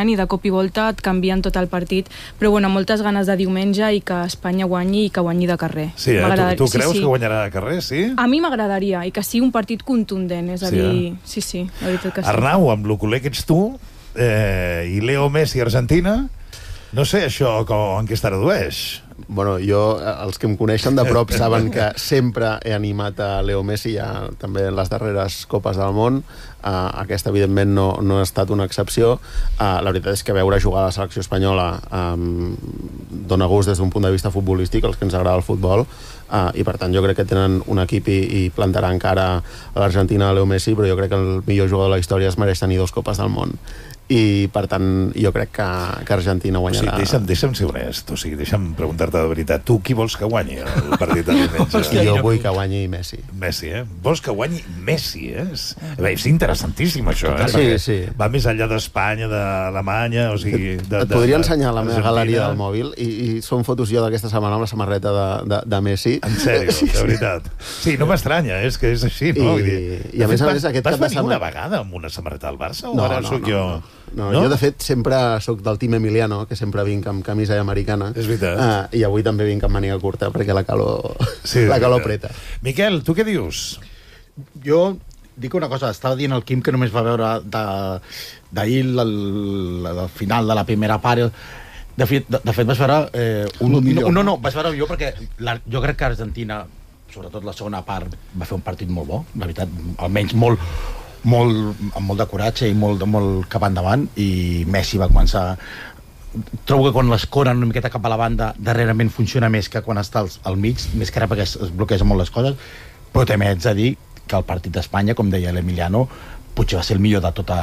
guanyant i de cop i volta et canvien tot el partit, però bueno, moltes ganes de diumenge i que Espanya guanyi i que guanyi de carrer. Sí, tu creus que guanyarà de carrer, sí? A mi m'agradaria, i que sigui un partit contundent, és a dir, sí, la veritat que sí. Arnau, amb lo culer que ets tu, i Leo Messi Argentina, no sé això en què es tradueix. Bueno, els que em coneixen de prop saben que sempre he animat a Leo Messi, ja també en les darreres Copes del Món. Aquesta, evidentment, no ha estat una excepció. La veritat és que veure jugar a la selecció espanyola dona gust des d'un punt de vista futbolístic, els que ens agrada el futbol, i per tant jo crec que tenen un equip i plantarà encara a l'Argentina a Leo Messi, però jo crec que el millor jugador de la història es mereix tenir 2 Copes del Món. I per tant jo crec que Argentina guanyarà. O sigui, deixa'm ser honest, deixa'm preguntar-te de veritat, tu qui vols que guanyi el partit de diumenge? Jo vull que guanyi Messi. Messi, vols que guanyi Messi, és interessantíssim això, Sí. Va més enllà d'Espanya, d'Alemanya, o sigui... Et podria ensenyar la meva galeria del mòbil i són fotos jo d'aquesta setmana amb la samarreta de Messi. En sèrio, de veritat. Sí, no m'estranya, és que és així, no? I a més aquest cap de setmana... Vas venir una vegada amb una samarreta del Barça o ara sóc jo... No, jo de fet sempre sóc del team Emiliano, que sempre vinc amb camisa americana. És veritat. I avui també vinc amb màniga curta perquè la calor preta. Miquel, tu què dius? Jo dic una cosa, estava dient el Quim que només va veure d'ahir el final de la primera part. De fet vaig veure no, vaig veure jo perquè jo crec que Argentina, sobretot la segona part, va fer un partit molt bo, la veritat, almenys amb molt de coratge i molt cap endavant, i Messi va començar... Trobo que quan l'escoren una miqueta cap a la banda darrerament funciona més que quan està al mig, més que ara perquè es bloquegen molt les coses, però també haig de dir que el partit d'Espanya, com deia l'Emiliano, potser va ser el millor de tot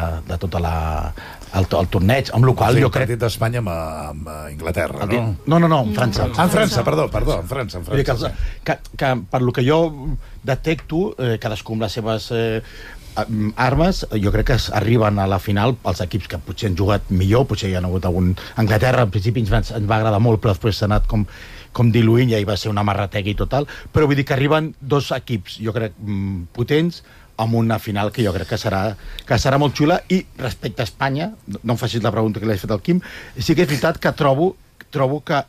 el torneig, amb el qual jo crec... El partit d'Espanya amb Inglaterra, no? No, amb França. En França, perdó, en França. Que per lo que jo detecto, cadascú amb les seves armes, jo crec que arriben a la final els equips que potser han jugat millor, potser hi ha hagut algun... Anglaterra al principi ens va agradar molt, però després s'ha anat com diluint, ja hi va ser una marratega i total, però vull dir que arriben 2 equips, jo crec, potents, amb una final que jo crec que serà molt xula. I respecte a Espanya, no em facis la pregunta que l'he fet al Quim, sí que és veritat que trobo que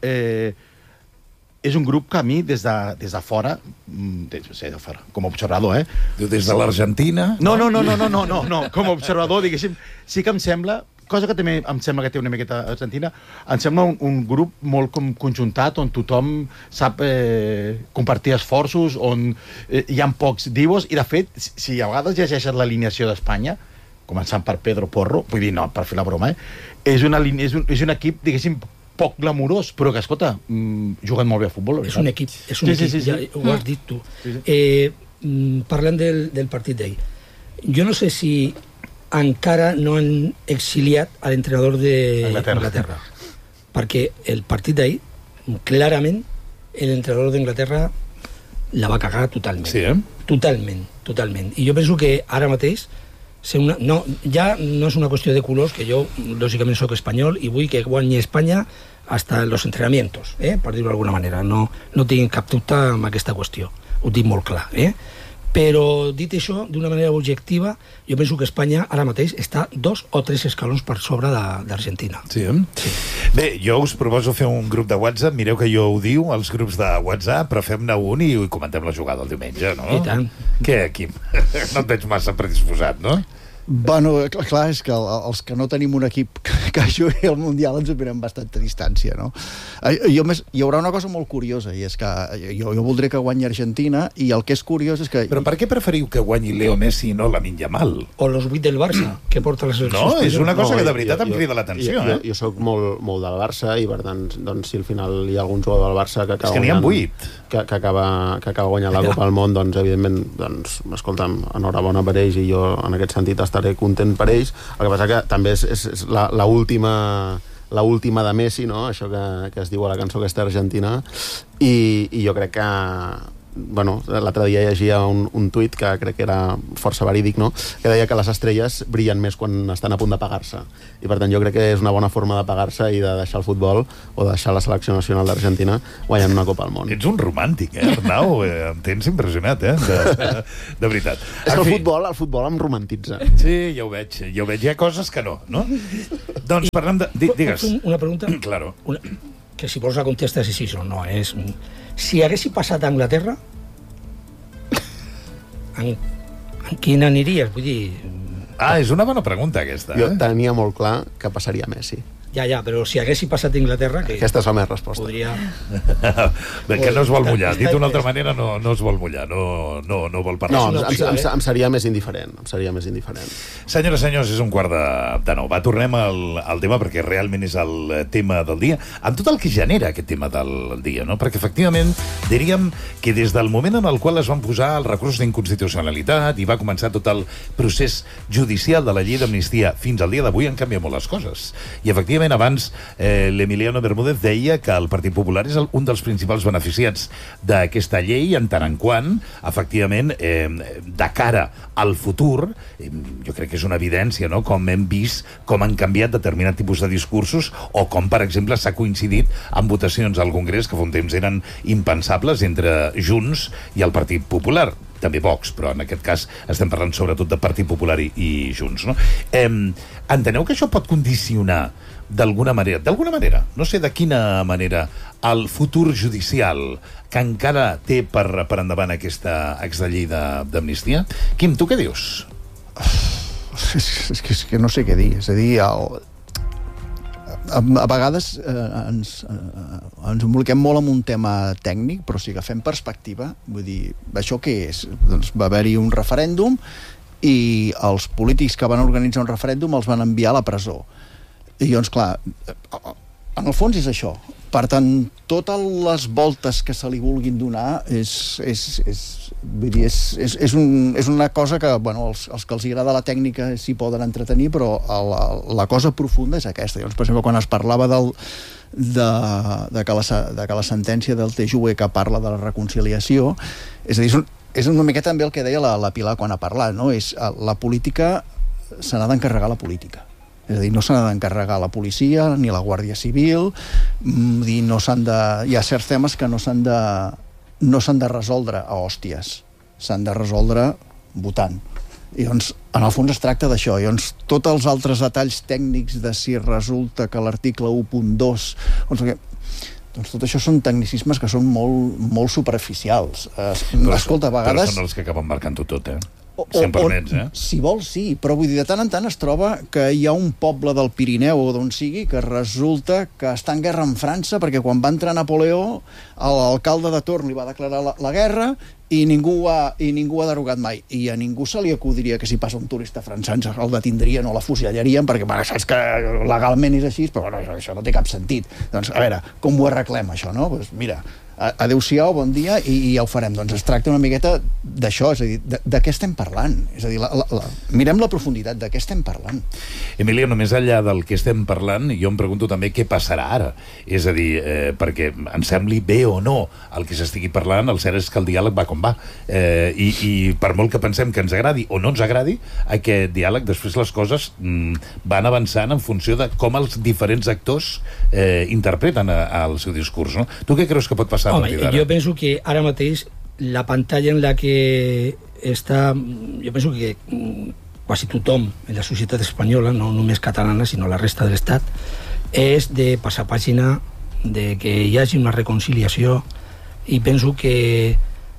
és un grup que a mi des de fora, com a observador, Des de l'Argentina? No, com a observador, diguéssim, sí que em sembla, cosa que també em sembla que té una miqueta Argentina, em sembla un grup molt com conjuntat, on tothom sap compartir esforços, on hi ha pocs divos, i de fet, si a vegades llegeixes l'alineació d'Espanya, començant per Pedro Porro, vull dir, no, per fer la broma, és un equip, diguéssim, poc glamurós, però que, escolta, juguen molt bé a futbol. És un equip, ja ho has dit tu. Parlant del partit d'ahir, jo no sé si encara no han exiliat a l'entrenador d'Anglaterra, perquè el partit d'ahir, clarament, l'entrenador d'Anglaterra la va cagar totalment. Sí, Totalment. I jo penso que ara mateix ja no és una qüestió de colors, que jo lògicament soc espanyol i vull que guanyi Espanya hasta los entrenamientos, per dir-ho d'alguna manera, no tinc cap dubte amb aquesta qüestió, ho dic molt clar, però dit això, d'una manera objectiva, jo penso que Espanya ara mateix està 2 o 3 escalons per sobre d'Argentina. Sí. Bé, jo us proposo fer un grup de WhatsApp, mireu que jo ho diu, els grups de WhatsApp, però fem-ne un i comentem la jugada el diumenge, no? I tant. Què, Quim? No et veig massa predisposat, no? Bueno, clar, és que els que no tenim un equip que jugui al Mundial ens ho mirem bastanta distància, no? Hi haurà una cosa molt curiosa, i és que jo voldré que guanyi Argentina, i el que és curiós és que... Però per què preferiu que guanyi Leo Messi i no Lamine Yamal? O los 8 del Barça, que porta la selecció. No, és una cosa que de veritat em crida l'atenció, Jo soc molt del Barça, i per tant, doncs, si al final hi ha algun jugador del Barça que acaba... És que n'hi ha 8. Que acaba guanyant la Copa del Món, doncs, evidentment, doncs, escolta'm, enhorabona per ells, i jo, en aquest sentit, estaré content per ells. El que passa que també és l'última de Messi, no? Això que es diu a la cançó aquesta argentina, i jo crec l'altre dia llegia un tuit que crec que era força verídic, no? Que deia que les estrelles brillen més quan estan a punt d'apagar-se, i per tant jo crec que és una bona forma d'apagar-se i de deixar el futbol o de deixar la selecció nacional d'Argentina guanyant una Copa del Món. Ets un romàntic, Arnau? Em tens impressionat, de veritat. És que el futbol em romantitza. Sí, ja ho veig. Hi ha coses que no? Doncs parlem de... Digues. Una pregunta? Claro. Que si vols la contesta si sí o no. Si haguessi passat a Anglaterra, en quin aniries? Vull dir... És una bona pregunta, aquesta. Jo tenia molt clar que passaria Messi. Ja, però si haguessi passat a Anglaterra... Aquesta és la meva resposta. Podria... Bé, que no es vol mullar. Dit d'una altra manera, no es vol mullar. No vol parlar. No, em seria més indiferent. Senyores i senyors, és 8:45. Va, tornem al tema, perquè realment és el tema del dia, amb tot el que genera aquest tema del dia, no? Perquè, efectivament, diríem que des del moment en el qual es van posar els recursos d'inconstitucionalitat i va començar tot el procés judicial de la llei d'amnistia fins al dia d'avui, han canviat molt les coses. I, efectivament, abans l'Emiliano Bermúdez deia que el Partit Popular és un dels principals beneficiats d'aquesta llei, en tant en quant, efectivament, de cara al futur, jo crec que és una evidència, no?, com hem vist com han canviat determinat tipus de discursos, o com, per exemple, s'ha coincidit amb votacions al Congrés que fa un temps eren impensables entre Junts i el Partit Popular. També Vox, però en aquest cas estem parlant sobretot de Partit Popular i Junts, no? Enteneu que això pot condicionar d'alguna manera, no sé de quina manera, el futur judicial que encara té per endavant aquesta llei d'amnistia? Quim, tu què dius? És que no sé què dir. És a dir, a vegades ens emboliquem molt en un tema tècnic, però si agafem perspectiva, vull dir, això què és? Doncs va haver-hi un referèndum i els polítics que van organitzar un referèndum els van enviar a la presó. I llavors, clar, en el fons és això. Per tant, totes les voltes que se li vulguin donar és una cosa que, bueno, els que els agrada la tècnica s'hi poden entretenir, però la cosa profunda és aquesta. Llavors, per exemple, quan es parlava de que la sentència del TJUE que parla de la reconciliació, és a dir, és una miqueta també el que deia la Pilar quan ha parlat, no? És la política se n'ha d'encarregar la política. És a dir, no se n'ha d'encarregar la policia ni la Guàrdia Civil, hi ha certs temes que no s'han de resoldre a hòsties, s'han de resoldre votant. I doncs, en el fons es tracta d'això. I doncs, tots els altres detalls tècnics de si resulta que l'article 1.2... Doncs tot això són tecnicismes que són molt superficials. Escolta, a vegades... Però són els que acaben marcant-ho tot, si em permets, Si vols, sí, però vull dir, de tant en tant es troba que hi ha un poble del Pirineu o d'on sigui que resulta que està en guerra amb França perquè quan va entrar Napoleó l'alcalde de torn li va declarar la guerra i ningú ha derogat mai. I a ningú se li acudiria que si passa un turista francès el detindrien o la fusillarien perquè, bueno, saps que legalment és així, però bueno, això no té cap sentit. Doncs, a veure, com ho arreglem, això, no? Doncs mira, adeu-siau, bon dia, i ja ho farem. Doncs es tracta una miqueta d'això, és a dir, de què estem parlant? És a dir, mirem la profunditat, de què estem parlant? Emiliano, més enllà del que estem parlant, jo em pregunto també què passarà ara. És a dir, perquè ens sembli bé o no el que s'estigui parlant, el cert és que el diàleg va com va. I per molt que pensem que ens agradi o no ens agradi, aquest diàleg, després les coses van avançant en funció de com els diferents actors interpreten el seu discurs, no? Tu què creus que pot passar? Home, jo penso que ara mateix la pantalla en la que està... Jo penso que quasi tothom en la societat espanyola, no només catalana, sinó la resta de l'Estat, és de passar pàgina, de que hi hagi una reconciliació, i penso que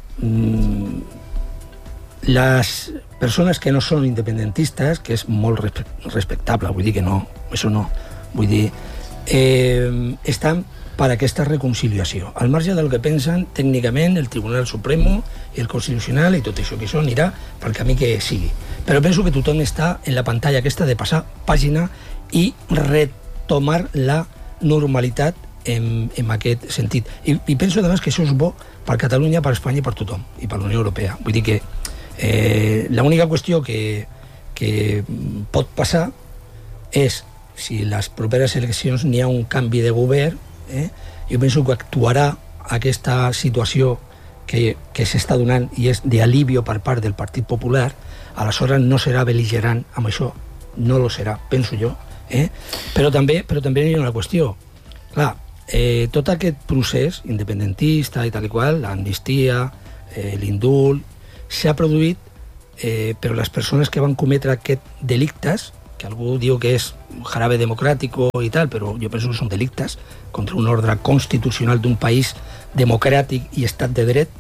les persones que no són independentistes, que és molt respectable, vull dir que no, això no, vull dir, estan per aquesta reconciliació. Al marge del que pensen tècnicament el Tribunal Supremo i el Constitucional i tot això, que això anirà pel camí que sigui. Però penso que tothom està en la pantalla aquesta de passar pàgina i retomar la normalitat en aquest sentit. I penso, a més, que això és bo per Catalunya, per Espanya i per tothom, i per la Unió Europea. Vull dir que l'única qüestió que pot passar és si les properes eleccions n'hi ha un canvi de govern, jo penso que actuarà aquesta situació que s'està donant i és d'alivio per part del Partit Popular, aleshores no serà bel·ligerant amb això, no lo serà, penso jo. Però també hi ha una qüestió. Clar, tot aquest procés independentista i tal i qual, l'amnistia, l'indult, s'ha produït per les persones que van cometre aquests delictes, que algú diu que és jarabe democràtic i tal, però jo penso que són delictes contra un ordre constitucional d'un país democràtic i estat de dret,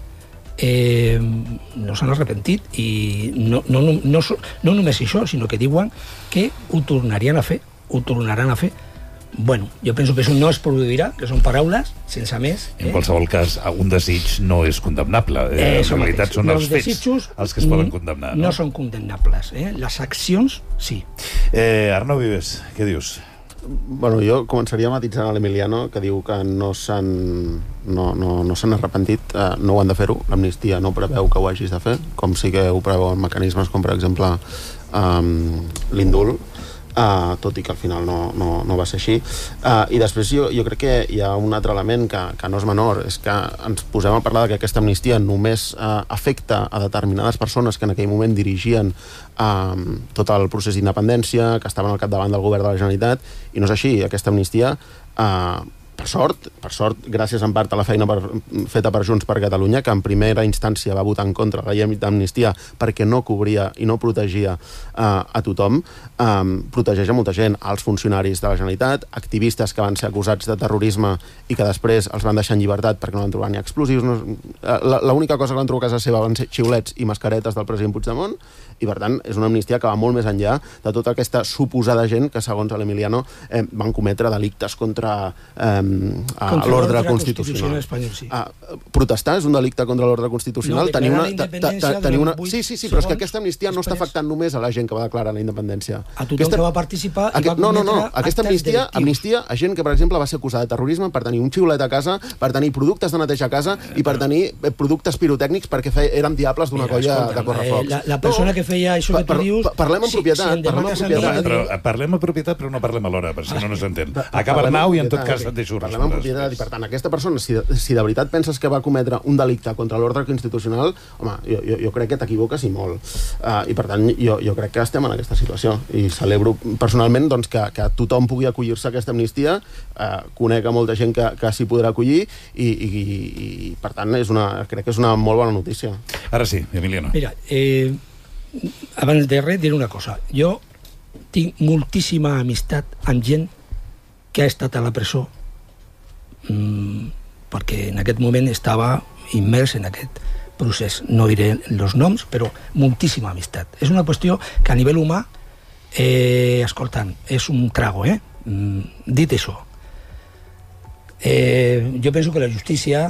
no s'han arrepentit i no només això, sinó que diuen que ho tornaran a fer. Bueno, jo penso que això no es produirà, que són paraules, sense més. En qualsevol cas, un desig no és condemnable. En realitat són els fets els que es poden condemnar. No són condemnables. Les accions, sí. Arnau Vives, què dius? Bueno, jo començaria matitzant a l'Emiliano, que diu que no s'han arrepentit, no ho han de fer-ho. L'amnistia no preveu que ho hagis de fer, com sí que ho preveuen mecanismes com, per exemple, l'indult, tot i que al final no va ser així. I després jo crec que hi ha un altre element que no és menor, és que ens posem a parlar que aquesta amnistia només afecta a determinades persones que en aquell moment dirigien tot el procés d'independència, que estaven al capdavant del govern de la Generalitat, i no és així. Aquesta amnistia, per sort, gràcies en part a la feina feta per Junts per Catalunya, que en primera instància va votar en contra la llei d'amnistia perquè no cobria i no protegia a tothom, protegeix a molta gent, als funcionaris de la Generalitat, activistes que van ser acusats de terrorisme i que després els van deixar en llibertat perquè no van trobar ni explosius. L'única cosa que van trobar a casa seva van ser xiulets i mascaretes del president Puigdemont, i per tant és una amnistia que va molt més enllà de tota aquesta suposada gent que, segons l'Emiliano, van cometre delictes contra l'ordre constitucional. Sí. Protestar és un delicte contra l'ordre constitucional. No, declarar la independència Sí, però és que aquesta amnistia no està afectant només a la gent que va declarar la independència. A tothom que va participar i va cometre aquesta amnistia a gent que, per exemple, va ser acusada de terrorisme per tenir un xiulet a casa, per tenir productes de neteja a casa i per tenir productes pirotècnics perquè eren diables d'una colla de correfocs. La persona que feia això que tu dius... Parlem en propietat. Parlem en propietat, però no parlem alhora, perquè si no s'entén. Acaba Arnau i en tot cas et deixo respondre. Parlem en propietat, i per tant, aquesta persona, si de veritat penses que va cometre un delicte contra l'ordre constitucional, home, jo crec que t'equivoques i molt. I per tant, jo crec que estem en aquesta situació. I celebro personalment que tothom pugui acollir-se a aquesta amnistia, conec a molta gent que s'hi podrà acollir i per tant, crec que és una molt bona notícia. Ara sí, Emiliano. Mira, abans de res diré una cosa. Jo tinc moltíssima amistat amb gent que ha estat a la presó perquè en aquest moment estava immers en aquest procés. No diré els noms, però moltíssima amistat. És una qüestió que a nivell humà, escoltant, és un trago, Dit això, jo penso que la justícia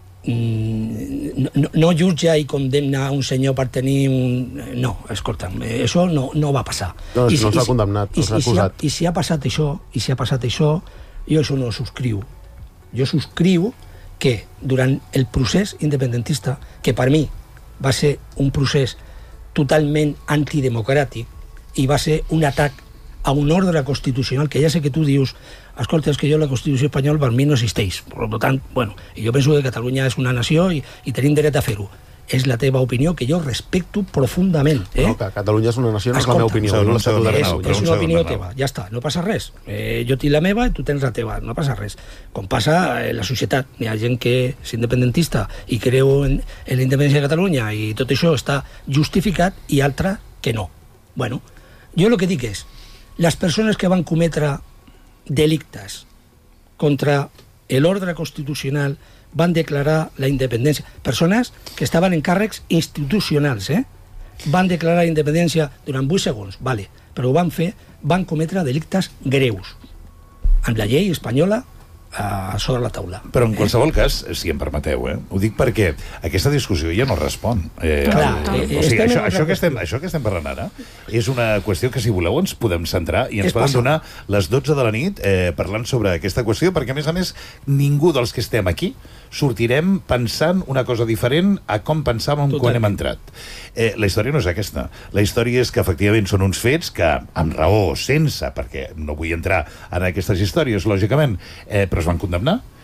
no jutja i condemna un senyor per tenir un... No, escolta'm, això no va passar. No s'ha condemnat, no s'ha acusat. I si ha passat això, jo això no ho subscriu. Jo subscriu que durant el procés independentista, que per mi va ser un procés totalment antidemocràtic i va ser un atac a un ordre constitucional que ja sé que tu dius, escolta, és que la Constitució espanyola per mi no existeix. Per tant, bueno, jo penso que Catalunya és una nació i tenim dret a fer-ho. És la teva opinió, que jo respecto profundament. No, que Catalunya és una nació no és la meva opinió. És una opinió teva, ja està, no passa res. Jo tinc la meva i tu tens la teva, no passa res. Com passa en la societat, hi ha gent que és independentista i creu en la independència de Catalunya i tot això està justificat i altra que no. Bueno, jo el que dic és, les persones que van cometre delictes contra l'ordre constitucional van declarar la independència. Persones que estaven en càrrecs institucionals, van declarar la independència durant 8 segons, vale, però ho van fer, van cometre delictes greus, amb la llei espanyola sobre la taula. Però en qualsevol cas, si em permeteu, ho dic perquè aquesta discussió ja no respon. Això que estem parlant ara és una qüestió que, si voleu, ens podem centrar i ens poden donar les 12 de la nit parlant sobre aquesta qüestió, perquè, a més, ningú dels que estem aquí sortirem pensant una cosa diferent a com pensàvem quan hem entrat. La història no és aquesta. La història és que, efectivament, són uns fets que, amb raó, sense, perquè no vull entrar en aquestes històries, lògicament, però es van condemnar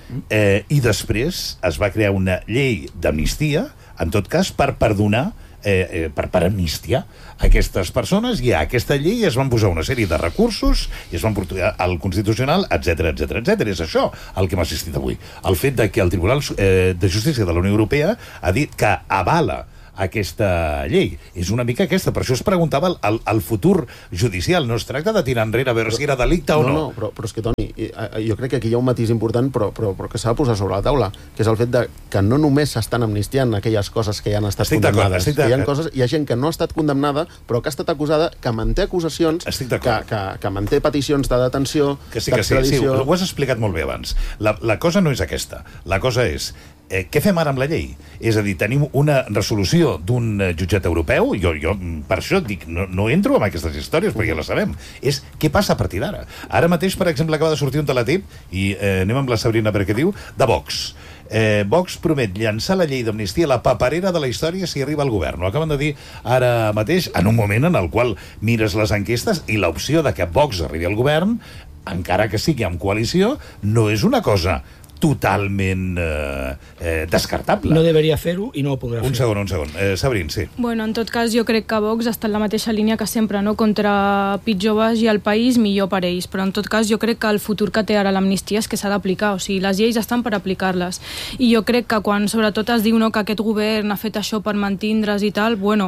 I després es va crear una llei d'amnistia, en tot cas, per perdonar, per amnistiar aquestes persones, i a aquesta llei es van posar una sèrie de recursos i es van portar al Constitucional, etc. És això el que hem assistit avui. El fet de que el Tribunal de Justícia de la Unió Europea ha dit que avala aquesta llei. És una mica aquesta. Per això es preguntava el futur judicial. No es tracta de tirar enrere a veure si era delicte o no. No, però és que, Toni, jo crec que aquí hi ha un matís important, però que s'ha de posar sobre la taula, que és el fet de que no només s'estan amnistiant aquelles coses que ja han estat condemnades. Hi ha gent que no ha estat condemnada, però que ha estat acusada, que manté acusacions, que manté peticions de detenció, d'extradició... Ho has explicat molt bé abans. La cosa no és aquesta. La cosa és què fem ara amb la llei? És a dir, tenim una resolució d'un jutjat europeu, jo per això dic, no entro en aquestes històries, perquè ja la sabem, és què passa a partir d'ara. Ara mateix, per exemple, acaba de sortir un teletip, i anem amb la Sabrina per què diu, de Vox. Vox promet llançar la llei d'amnistia a la paperera de la història si arriba al govern. Ho acaben de dir ara mateix, en un moment en el qual mires les enquestes i l'opció de que Vox arribi al govern, encara que sigui en coalició, no és una cosa totalment descartable. No deberia fer-ho i no ho podrà fer. Un segon. Sabrin, sí. Bueno, en tot cas, jo crec que Vox està en la mateixa línia que sempre, no? Contra pitjor vagi el país, millor per ells. Però en tot cas, jo crec que el futur que té ara l'amnistia és que s'ha d'aplicar. O sigui, les lleis estan per aplicar-les. I jo crec que quan sobretot es diu que aquest govern ha fet això per mantindre's i tal, bueno,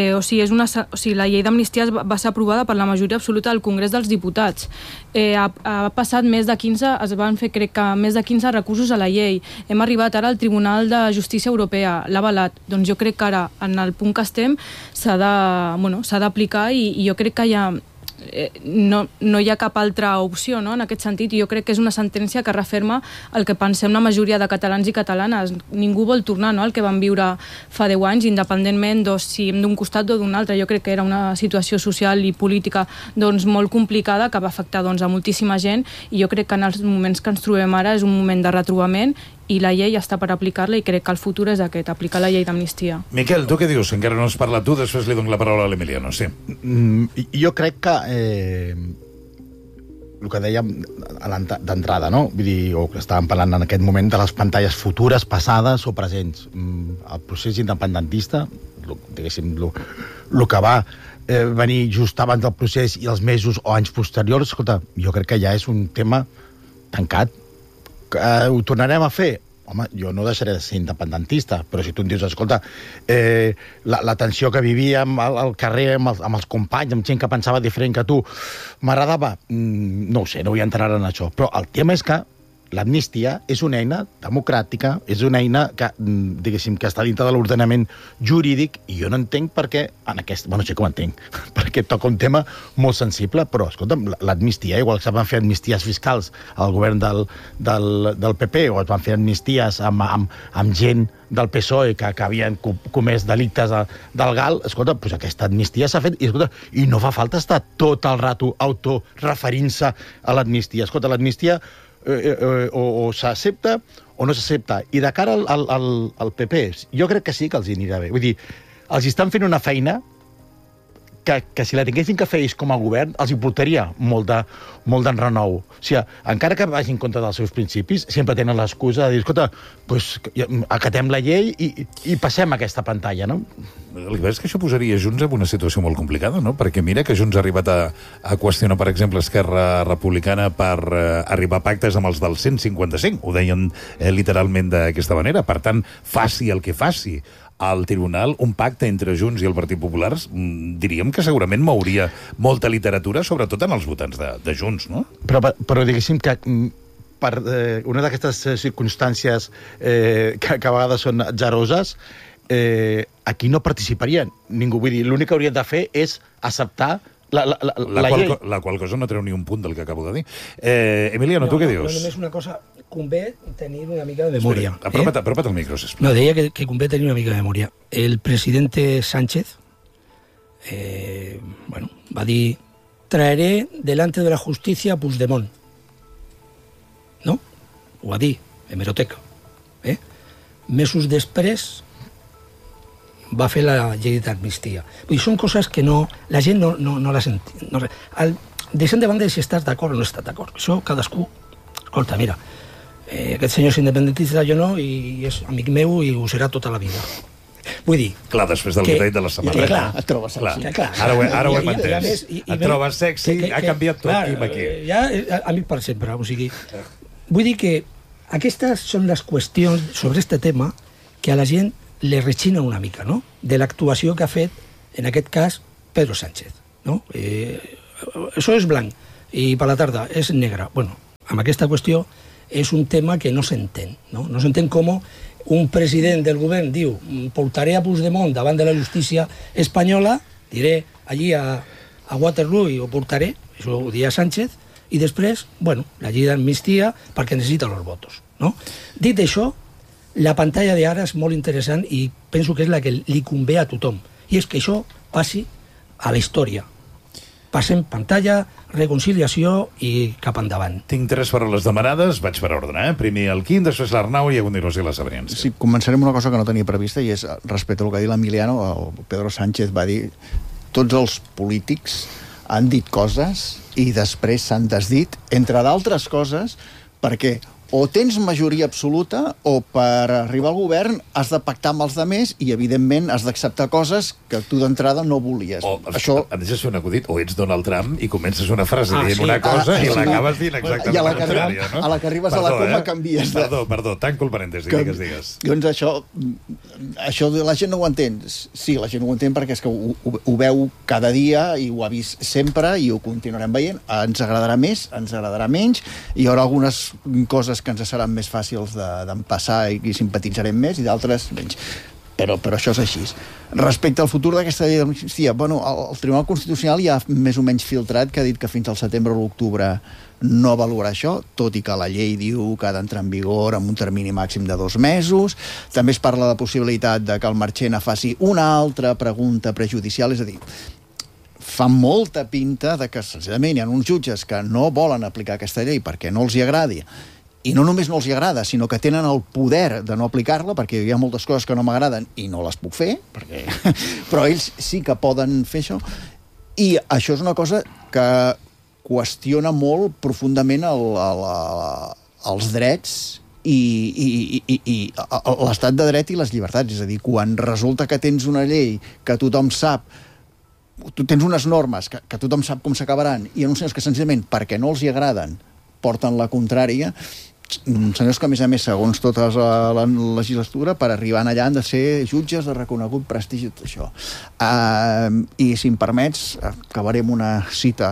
la llei d'amnistia va ser aprovada per la majoria absoluta del Congrés dels Diputats. Ha passat més de 15, es van fer, crec que més de 15 recursos a la llei. Hem arribat ara al Tribunal de Justícia Europea, l'ha avalat. Doncs jo crec que ara, en el punt que estem, s'ha d'aplicar i jo crec que no hi ha cap altra opció, no? En aquest sentit, jo crec que és una sentència que referma el que pensem la majoria de catalans i catalanes. Ningú vol tornar, no?, al que vam viure fa 10 anys, independentment si hem d'un costat o d'un altre. Jo crec que era una situació social i política molt complicada que va afectar a moltíssima gent, i jo crec que en els moments que ens trobem ara és un moment de retrobament i la llei està per aplicar-la, i crec que el futur és aquest, aplicar la llei d'amnistia. Miquel, tu què dius? Encara no has parlat tu, després li dono la paraula a l'Emiliano, sí. Jo crec que el que dèiem d'entrada, no? Vull dir, o que estàvem parlant en aquest moment de les pantalles futures, passades o presents. El procés independentista, diguéssim, el que va venir just abans del procés i els mesos o anys posteriors, escolta, jo crec que ja és un tema tancat. Ho tornarem a fer? Home, jo no deixaré de ser independentista, però si tu em dius, escolta, la tensió que vivíem al carrer amb els companys, amb gent que pensava diferent que tu, m'agradava? No ho sé, no vull entrar en això. Però el tema és que l'amnistia és una eina democràtica, és una eina que, diguéssim, que està dintre de l'ordenament jurídic, i jo no entenc per què bueno, sí que ho entenc, perquè toca un tema molt sensible, però, escolta'm, l'amnistia, igual que es van fer amnisties fiscals al govern del PP, o es van fer amnisties amb gent del PSOE que havien comès delictes del GAL, escolta, doncs aquesta amnistia s'ha fet, i no fa falta estar tot el rato autoreferint-se a l'amnistia. Escolta, l'amnistia o s'accepta o no s'accepta. I de cara al PP, jo crec que sí que els anirà bé. Vull dir, els estan fent una feina que si la tinguessin que fer ells com a govern, els hi portaria molt d'enrenou. O sigui, encara que vagin en contra dels seus principis, sempre tenen l'excusa de dir, escolta, acatem la llei i passem aquesta pantalla, no? El que és que això posaria Junts en una situació molt complicada, no? Perquè mira que Junts ha arribat a qüestionar, per exemple, Esquerra Republicana per arribar a pactes amb els del 155. Ho deien literalment d'aquesta manera. Per tant, faci el que faci al tribunal, un pacte entre Junts i el Partit Popular, diríem que segurament mouria molta literatura, sobretot en els votants de Junts, no? Però diguéssim que per una d'aquestes circumstàncies que a vegades són atzaroses, aquí no participarien ningú. Vull dir, l'únic que haurien de fer és acceptar la llei. La qual cosa no treu ni un punt del que acabo de dir. Emiliano, tu què dius? No, només una cosa, convé tenir una mica de memòria. Apropa't el micro, sisplau. No, deia que convé tenir una mica de memòria. El presidente Sánchez va dir: traeré delante de la justicia a Puigdemont. No? Ho va dir, hemeroteca. Mesos després va fer la llei d'amnistia. Vull dir, són coses que la gent no les entén. Deixem de banda si estàs d'acord o no estàs d'acord. Això cadascú... Escolta, mira, Aquest senyor és independentista, jo no, i és amic meu i ho serà tota la vida. Vull dir... Clar, després del que de la samarreta. Clar, et trobes sexy. Ara ho hem entès. Et trobes sexy, ha canviat tot aquí. Ja, amic per sempre, o sigui... Vull dir que aquestes són les qüestions sobre este tema que a la gent le rechina una mica, no?, de l'actuació que ha fet, en aquest cas, Pedro Sánchez, no? Això és blanc, i per la tarda és negre. Bueno, amb aquesta qüestió és un tema que no s'entén, no? No s'entén com un president del govern diu portaré a Puigdemont davant de la justícia espanyola, diré allí a Waterloo i ho portaré, això ho dia Sánchez, i després, bueno, la llei d'amnistia perquè necessita els votos, no? Dit això, la pantalla d'ara és molt interessant i penso que és la que li convé a tothom, i és que això passi a la història. Passem pantalla, reconciliació i cap endavant. Tinc 3 paraules demanades, vaig per ordre, Primer el Quim, després l'Arnau i a continuació la Sabrians. Sí, començarem amb una cosa que no tenia prevista i és respecte al que ha dit l'Emiliano. El Pedro Sánchez va dir tots els polítics han dit coses i després s'han desdit, entre d'altres coses, perquè o tens majoria absoluta o per arribar al govern has de pactar amb els altres i, evidentment, has d'acceptar coses que tu d'entrada no volies. Això... Em deixes fer un acudit, o ets Donald Trump i comences una frase dient una cosa i l'acabes dient exactament la contrària, no? A la que arribes a la coma canvies de... Perdó, tanco el parèntesi, digues. Doncs això la gent no ho entén. Sí, la gent ho entén perquè és que ho veu cada dia i ho ha vist sempre i ho continuarem veient. Ens agradarà més, ens agradarà menys, hi haurà algunes coses que ens seran més fàcils d'empassar i simpatitzarem més i d'altres menys. Però això és així. Respecte al futur d'aquesta llei d'amnistia, el Tribunal Constitucional ja ha més o menys filtrat que ha dit que fins al setembre o l'octubre no valorarà això, tot i que la llei diu que ha d'entrar en vigor amb un termini màxim de 2 mesos. També es parla de la possibilitat de que el Marchena faci una altra pregunta prejudicial, és a dir, fa molta pinta de que, senzillament, hi ha uns jutges que no volen aplicar aquesta llei perquè no els hi agradi, i no només no els hi agrada, sinó que tenen el poder de no aplicar-la, perquè hi ha moltes coses que no m'agraden i no les puc fer, però ells sí que poden fer això, i això és una cosa que qüestiona molt profundament els drets i l'estat de dret i les llibertats. És a dir, quan resulta que tens una llei que tothom sap, tu tens unes normes que tothom sap com s'acabaran, i hi ha uns senyors que senzillament, perquè no els hi agraden, porten la contrària, senyors que, a més, segons tota la legislatura, per arribar allà han de ser jutges de reconegut prestigi, tot això. I, si em permets, acabaré amb una cita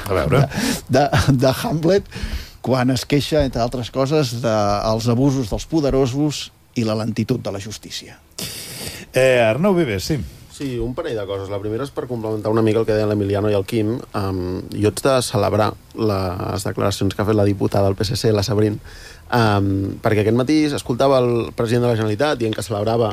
de Hamlet, quan es queixa, entre altres coses, dels abusos dels poderosos i la lentitud de la justícia. Arnau Vives, sí. Sí, un parell de coses. La primera és per complementar una mica el que deien l'Emiliano i el Quim. Jo haig de celebrar les declaracions que ha fet la diputada del PSC, la Sabrin, perquè aquest matí escoltava el president de la Generalitat dient que celebrava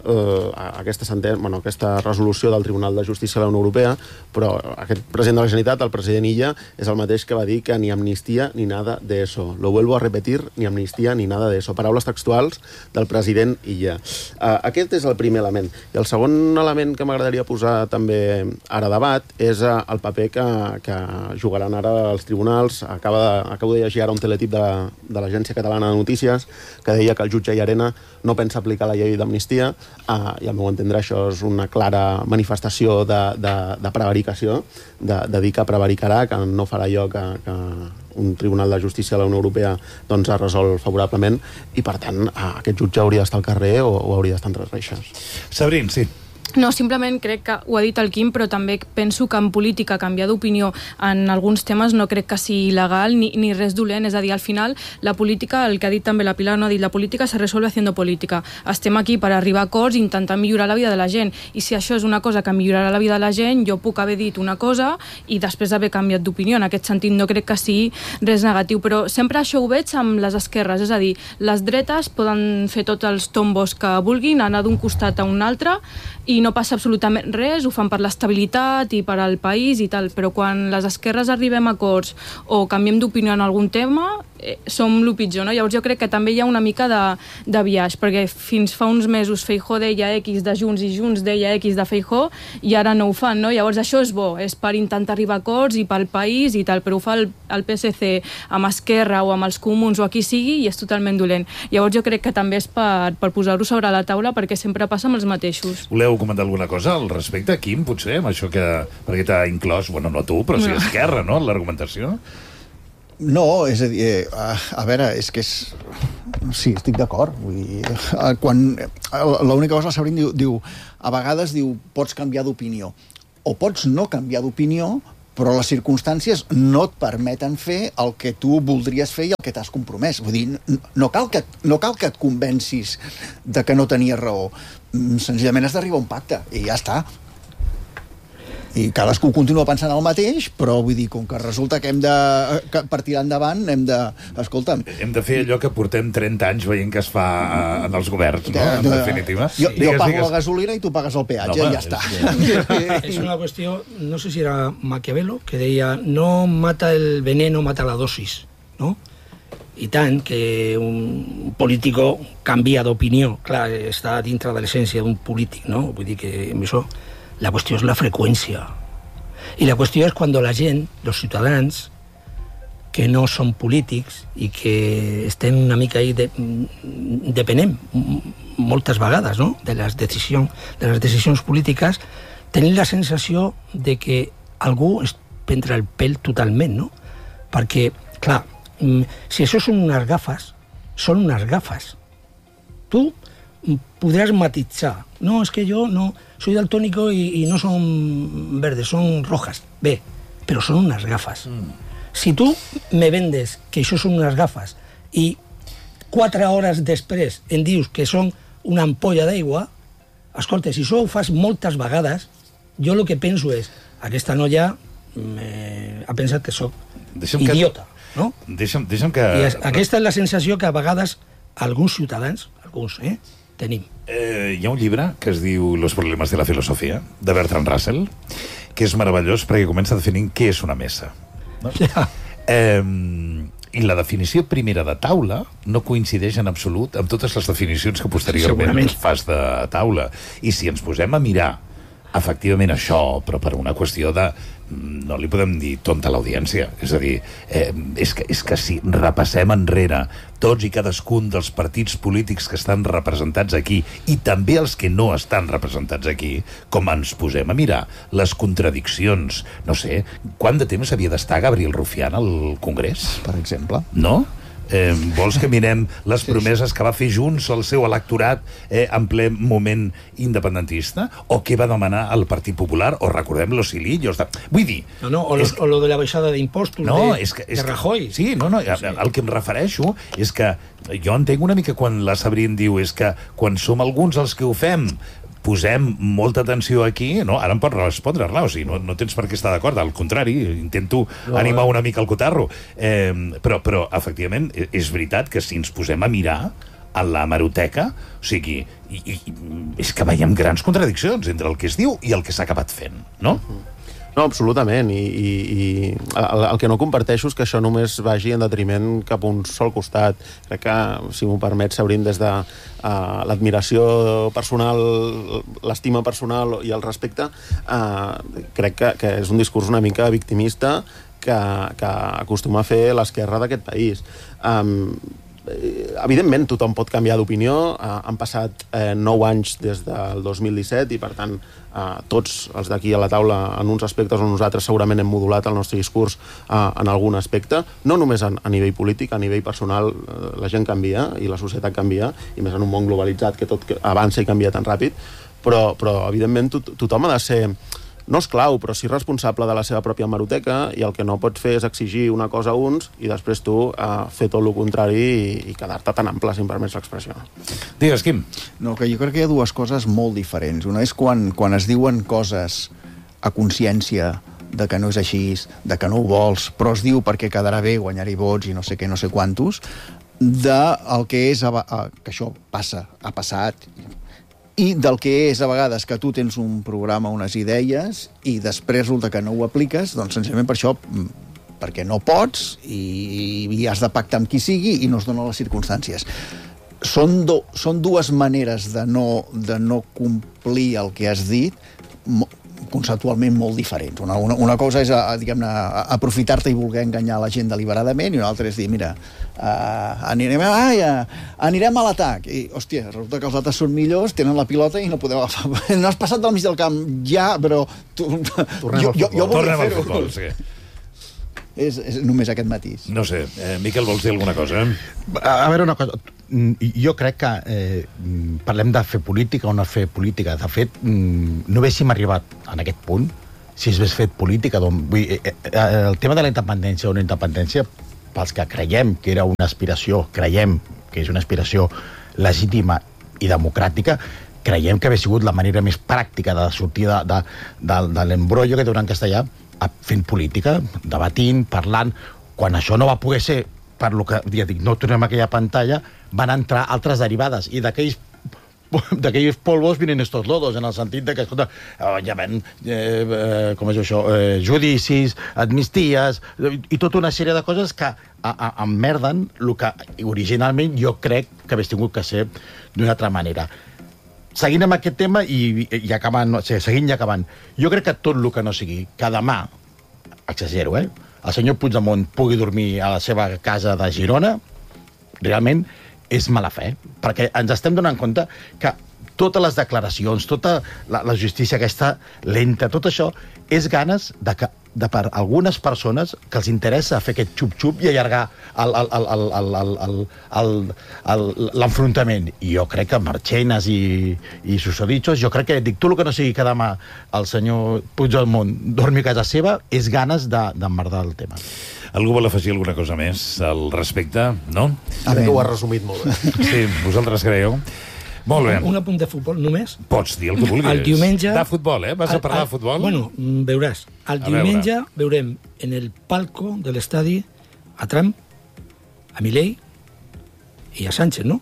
aquesta resolució del Tribunal de Justícia de la Unió Europea, però aquest president de la Generalitat, el president Illa, és el mateix que va dir que ni amnistia ni nada de eso. Lo vuelvo a repetir, ni amnistia ni nada de eso. Paraules textuals del president Illa. Aquest és el primer element. I el segon element que m'agradaria posar també ara a debat és el paper que jugaran ara els tribunals. Acabo de llegir ara un teletip de l'Agència Catalana de Notícies que deia que el jutge Llarena no pensa aplicar la llei d'amnistia, i al meu entendre això és una clara manifestació de prevaricació, de dir que prevaricarà, que no farà allò que un Tribunal de Justícia de la Unió Europea doncs ha resolt favorablement, i per tant aquest jutge hauria d'estar al carrer o hauria d'estar entre reixes. Sabrin, sí. No, simplement crec que ho ha dit el Quim, però també penso que en política canviar d'opinió en alguns temes no crec que sigui il·legal ni res dolent. És a dir, al final, la política, el que ha dit també la Pilar, no ha dit, la política se resuelve haciendo política. Estem aquí per arribar a acords i intentar millorar la vida de la gent. I si això és una cosa que millorarà la vida de la gent, jo puc haver dit una cosa i després haver canviat d'opinió. En aquest sentit no crec que sigui res negatiu, però sempre això ho veig amb les esquerres. És a dir, les dretes poden fer tots els tombos que vulguin, anar d'un costat a un altre i no passa absolutament res, ho fan per l'estabilitat i per al país i tal, però quan les esquerres arribem a acords o canviem d'opinió en algun tema, som el pitjor, no? Llavors jo crec que també hi ha una mica de biaix, perquè fins fa uns mesos Feijóo deia X de Junts i Junts deia X de Feijóo i ara no ho fan, no? Llavors això és bo, és per intentar arribar a acords i pel país i tal, però ho fa el PSC amb Esquerra o amb els Comuns o a qui sigui i és totalment dolent. Llavors jo crec que també és per posar-ho sobre la taula perquè sempre passa amb els mateixos. Voleu comentar alguna cosa al respecte, Quim, potser, amb això que... perquè t'ha inclòs, bueno, no tu, però sí Esquerra, no?, l'argumentació? No, és a dir, a veure, és que és... Sí, estic d'acord. Vull dir, l'única cosa, la Sabrín diu, a vegades diu, pots canviar d'opinió. O pots no canviar d'opinió, però les circumstàncies no et permeten fer el que tu voldries fer i el que t'has compromès. Vull dir, no cal que et convencis de que no tenies raó. Senzillament has d'arribar a un pacte i ja està. I cadascú continua pensant el mateix, però vull dir, com que resulta que per tirar endavant hem de... Escolta'm... Hem de fer allò que portem 30 anys veient que es fa en els governs, no? En definitiva. Jo pago la gasolina i tu pagues el peatge, i ja està. És una qüestió, no sé si era Maquiavelo, que deia, no mata el veneno, mata la dosis, no? I tant que un polític canvia d'opinió, clar, està dintre de l'essència d'un polític, no? Vull dir que amb això... La qüestió és la freqüència. I la qüestió és quan la gent, els ciutadans, que no són polítics i que estem una mica ahí depenem moltes vegades, no?, de les decisions polítiques, tenim la sensació de que algú es prendrà el pèl totalment, no? Perquè, clar, si això són unes gafes, són unes gafes. Tu podràs matitzar. No, és que jo no soy daltónico i no són verdes, són rojas. Bé, però són unes gafes. Si tu me vendes que això són unes gafes i 4 hores després em dius que són una ampolla d'aigua, escolta, si això ho fas moltes vegades, jo el que penso és, aquesta noia ha pensat que sóc idiota, no? Deixa'm que... I aquesta és la sensació que a vegades alguns ciutadans, tenim. Hi ha un llibre que es diu Los problemas de la filosofia, de Bertrand Russell, que és meravellós perquè comença definint què és una mesa. No? Ja. I la definició primera de taula no coincideix en absolut amb totes les definicions que posteriorment fas de taula. I si ens posem a mirar efectivament això, però per una qüestió de... no li podem dir tonta a l'audiència. És a dir, és que si repassem enrere tots i cadascun dels partits polítics que estan representats aquí i també els que no estan representats aquí, com ens posem a mirar les contradiccions, no sé, quant de temps havia d'estar Gabriel Rufián al Congrés? Per exemple. No? Vols que mirem les promeses que va fer Junts al seu electorat en ple moment independentista? O què va demanar el Partit Popular? O recordem los hilillos de... Vull dir... O lo de la baixada d'impostos de Rajoy. Sí, el que em refereixo és que jo entenc una mica quan la Sabrín diu és que quan som alguns els que ho fem posem molta atenció aquí, no? Ara em pot respondre, Arnau, o sigui, no tens per què estar d'acord, al contrari, intento animar una mica el cotarro. Però, efectivament, és veritat que si ens posem a mirar a la hemeroteca, o sigui, és que veiem grans contradiccions entre el que es diu i el que s'ha acabat fent, no? No, absolutament, i el que no comparteixo és que això només vagi en detriment cap a un sol costat. Crec que, si m'ho permet, Sabrín, des de l'admiració personal, l'estima personal i el respecte, crec que és un discurs una mica victimista que acostuma a fer l'esquerra d'aquest país. Evidentment, tothom pot canviar d'opinió. Han passat 9 anys des del 2017 i, per tant, tots els d'aquí a la taula, en uns aspectes o en uns altres, segurament hem modulat el nostre discurs en algun aspecte. No només a nivell polític, a nivell personal la gent canvia i la societat canvia, i més en un món globalitzat que tot avança i canvia tan ràpid, però evidentment tothom ha de ser... no esclau, però sí responsable de la seva pròpia hemeroteca, i el que no pots fer és exigir una cosa a uns i després tu fer tot el contrari i quedar-te tan ample, si em permets l'expressió. Digues, Quim. No, que jo crec que hi ha dues coses molt diferents. Una és quan es diuen coses a consciència de que no és així, de que no ho vols, però es diu perquè quedarà bé, guanyar-hi vots i no sé què, no sé quantos, del que és que això passa, ha passat, i del que és a vegades que tu tens un programa, unes idees, i després resulta que no ho apliques, doncs senzillament per això perquè no pots i has de pactar amb qui sigui i no es donen les circumstàncies. Són dues maneres de no complir el que has dit, conceptualment molt diferents. Una cosa és, diguem-ne, aprofitar-te i voler enganyar la gent deliberadament, i una altra és dir, mira, anirem a l'atac. I, hòstia, resulta que els altres són millors, tenen la pilota i no podem agafar. No has passat del mig del camp ja, però Tornem al futbol, sí. És només aquest matís. No sé, Miquel, vols dir alguna cosa? A veure, una cosa. Jo crec que parlem de fer política o no fer política. De fet, no haguéssim arribat en aquest punt si es hagués fet política. El tema de la independència o no independència, pels que creiem que era una aspiració, creiem que és una aspiració legítima i democràtica, creiem que hauria sigut la manera més pràctica de sortir de l'embrollo que diuen en castellà, fent política, debatint, parlant. Quan això no va poder ser, per lo que ja dic, no tornem a aquella pantalla, van entrar altres derivades, i d'aquells polvos vienen estos lodos, en el sentit de que, escolta, ja ven, com és això, judicis, amnisties, i tota una sèrie de coses que emmerden el que originalment jo crec que hagués tingut que ser d'una altra manera. Seguint amb aquest tema i acabant, seguint i acabant, jo crec que tot el que no sigui que demà, exagero, el senyor Puigdemont pugui dormir a la seva casa de Girona, realment és mala fe, perquè ens estem donant compte que totes les declaracions, tota la justícia aquesta lenta, tot això és ganes de per algunes persones que els interessa fer aquest xup-xup i allargar l'enfrontament. I jo crec que Marchena i susodichos, jo crec que, dic, tot el que no sigui que demà el senyor Puigdemont dormi a casa seva és ganes d'emmerdar el tema. Algú vol afegir alguna cosa més al respecte? No? Crec que ho has resumit molt bé. Sí, vosaltres creieu? Molt bé. Un apunt de futbol, només. Pots dir el que vulguis. El diumenge... De futbol, Vas a parlar de futbol? Bueno, veuràs. El diumenge veurem en el palco de l'estadi a Trump, a Milei i a Sánchez, no?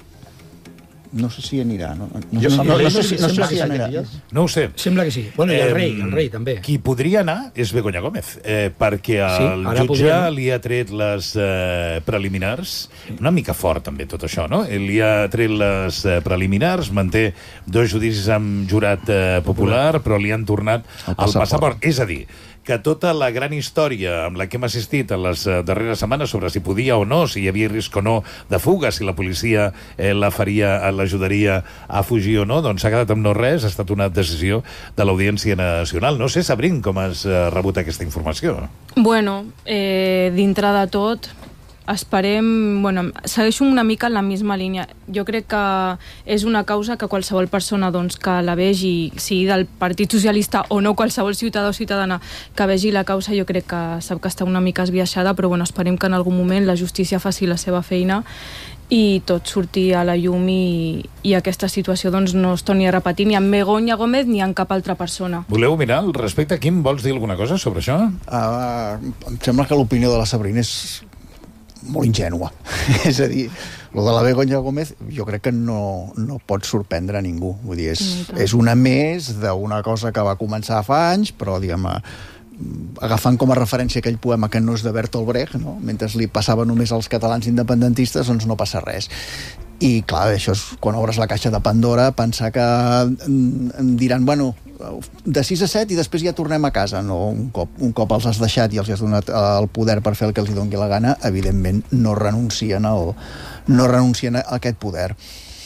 No sé si anirà. No sé si anirà. No ho sé. Sembla que sí. Bueno, i el rei també. Qui podria anar és Begoña Gómez, perquè el jutge li ha tret les preliminars, una mica fort també tot això, no? Li ha tret les preliminars, manté 2 judicis amb jurat popular, però li han tornat el passaport. És a dir, que tota la gran història amb la que hem assistit en les darreres setmanes sobre si podia o no, si hi havia risc o no de fuga, si la policia l'ajudaria a fugir o no, doncs s'ha quedat amb no res. Ha estat una decisió de l'Audiència Nacional. No sé, Sabrín, com has rebut aquesta informació? Bueno, dintre de tot, esperem... Bueno, segueixo una mica en la misma línia. Jo crec que és una causa que qualsevol persona doncs, que la vegi, sigui del Partit Socialista o no, qualsevol ciutadà o ciutadana que vegi la causa, jo crec que sap que està una mica esbiaixada, però bueno, esperem que en algun moment la justícia faci la seva feina i tot surti a la llum i aquesta situació doncs, no es torni a repetir ni amb Begoña Gómez ni amb cap altra persona. Voleu mirar al respecte? Quim, vols dir alguna cosa sobre això? Em sembla que l'opinió de la Sabrina és molt ingènua. És a dir, lo de la Begoña Gómez jo crec que no pot sorprendre a ningú. Vull dir, és una més d'una cosa que va començar fa anys, però, diguem, agafant com a referència aquell poema que no és de Bertolt Brecht, no? Mentre li passava només als catalans independentistes, doncs no passa res. I, clar, això és, quan obres la caixa de Pandora, pensar que diran, bueno, de 6 a 7 i després ja tornem a casa. No, un cop els has deixat i els has donat el poder per fer el que els doni la gana, evidentment no renuncien a aquest poder.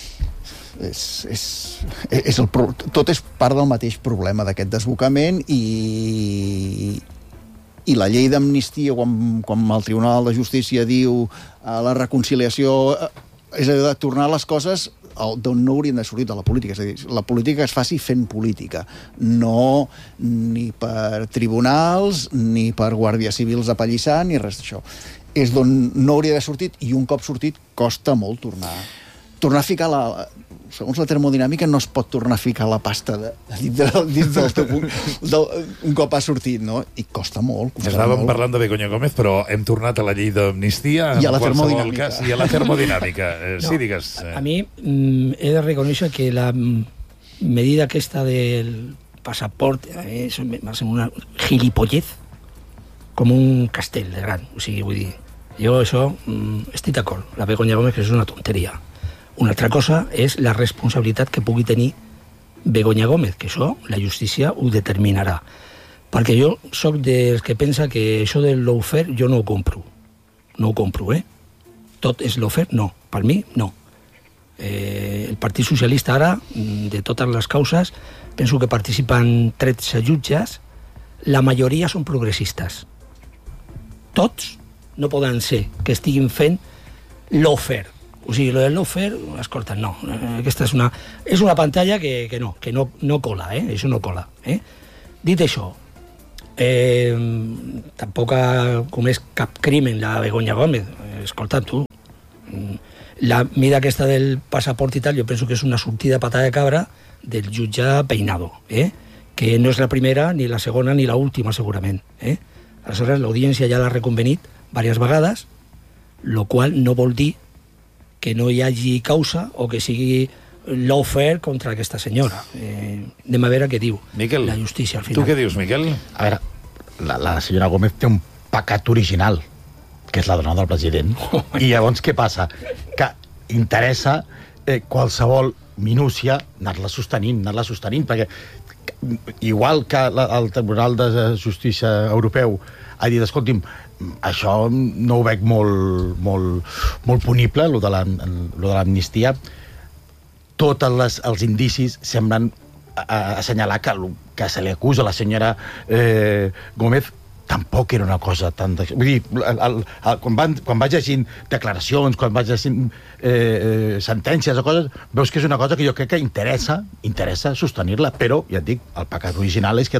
Tot és part del mateix problema d'aquest desbocament i la llei d'amnistia, quan el Tribunal de Justícia diu la reconciliació, és a dir, de tornar les coses d'on no haurien de sortir de la política. És a dir, la política es faci fent política, no ni per tribunals, ni per guàrdies civils apallissant, ni res d'això. És d'on no hauria d'haver sortit, i un cop sortit costa molt tornar a ficar segons la termodinàmica no es pot tornar a ficar la pasta dins del teu punt un cop ha sortit, no? I costa molt. Estàvem parlant de Begoña Gómez, però hem tornat a la llei d'amnistia i a la termodinàmica. I a la termodinàmica. Sí, digues. A mi he de reconèixer que la medida aquesta del pasaporte va ser una gilipollez com un castell de gran. O sigui, vull dir, jo això estic d'acord. La Begoña Gómez és una tonteria. Una altra cosa és la responsabilitat que pugui tenir Begoña Gómez, que això la justícia ho determinarà. Perquè jo sóc dels que pensa que això del lawfare jo no ho compro. No ho compro, Tot és lawfare? No. Per mi, no. El Partit Socialista ara, de totes les causes, penso que participen 13 jutges, la majoria són progressistes. Tots no poden ser que estiguin fent lawfare. O sigui, lo del lawfare, escolta, no. Aquesta és una pantalla que no cola, això no cola. Dit això, tampoc ha comès cap crimen la Begoña Gómez. Escolta, tu, la mida aquesta del passaport i tal, jo penso que és una sortida patada de cabra del jutge Peinado, que no és la primera, ni la segona, ni la última, segurament. Aleshores, l'audiència ja l'ha reconvenit diverses vegades, lo qual no vol dir que no hi hagi causa o que sigui lawfare contra aquesta senyora. Anem a veure què diu Miquel, la justícia al final. Tu què dius, Miquel? A veure, la senyora Gómez té un pecat original, que és la dona del president. I llavors què passa? Que interessa qualsevol minúcia anar-la sostenint, perquè igual que el Tribunal de Justícia Europeu ha dit, escolti'm, això no ho veig molt punible, lo de l'amnistia. Tots els indicis semblen assenyalar que se li acusa a la senyora Gómez tampoc era una cosa tan... Vull dir, quan vaig llegint declaracions, quan vaig llegint sentències o coses, veus que és una cosa que jo crec que interessa sostenir-la, però, ja et dic, el pecat original és que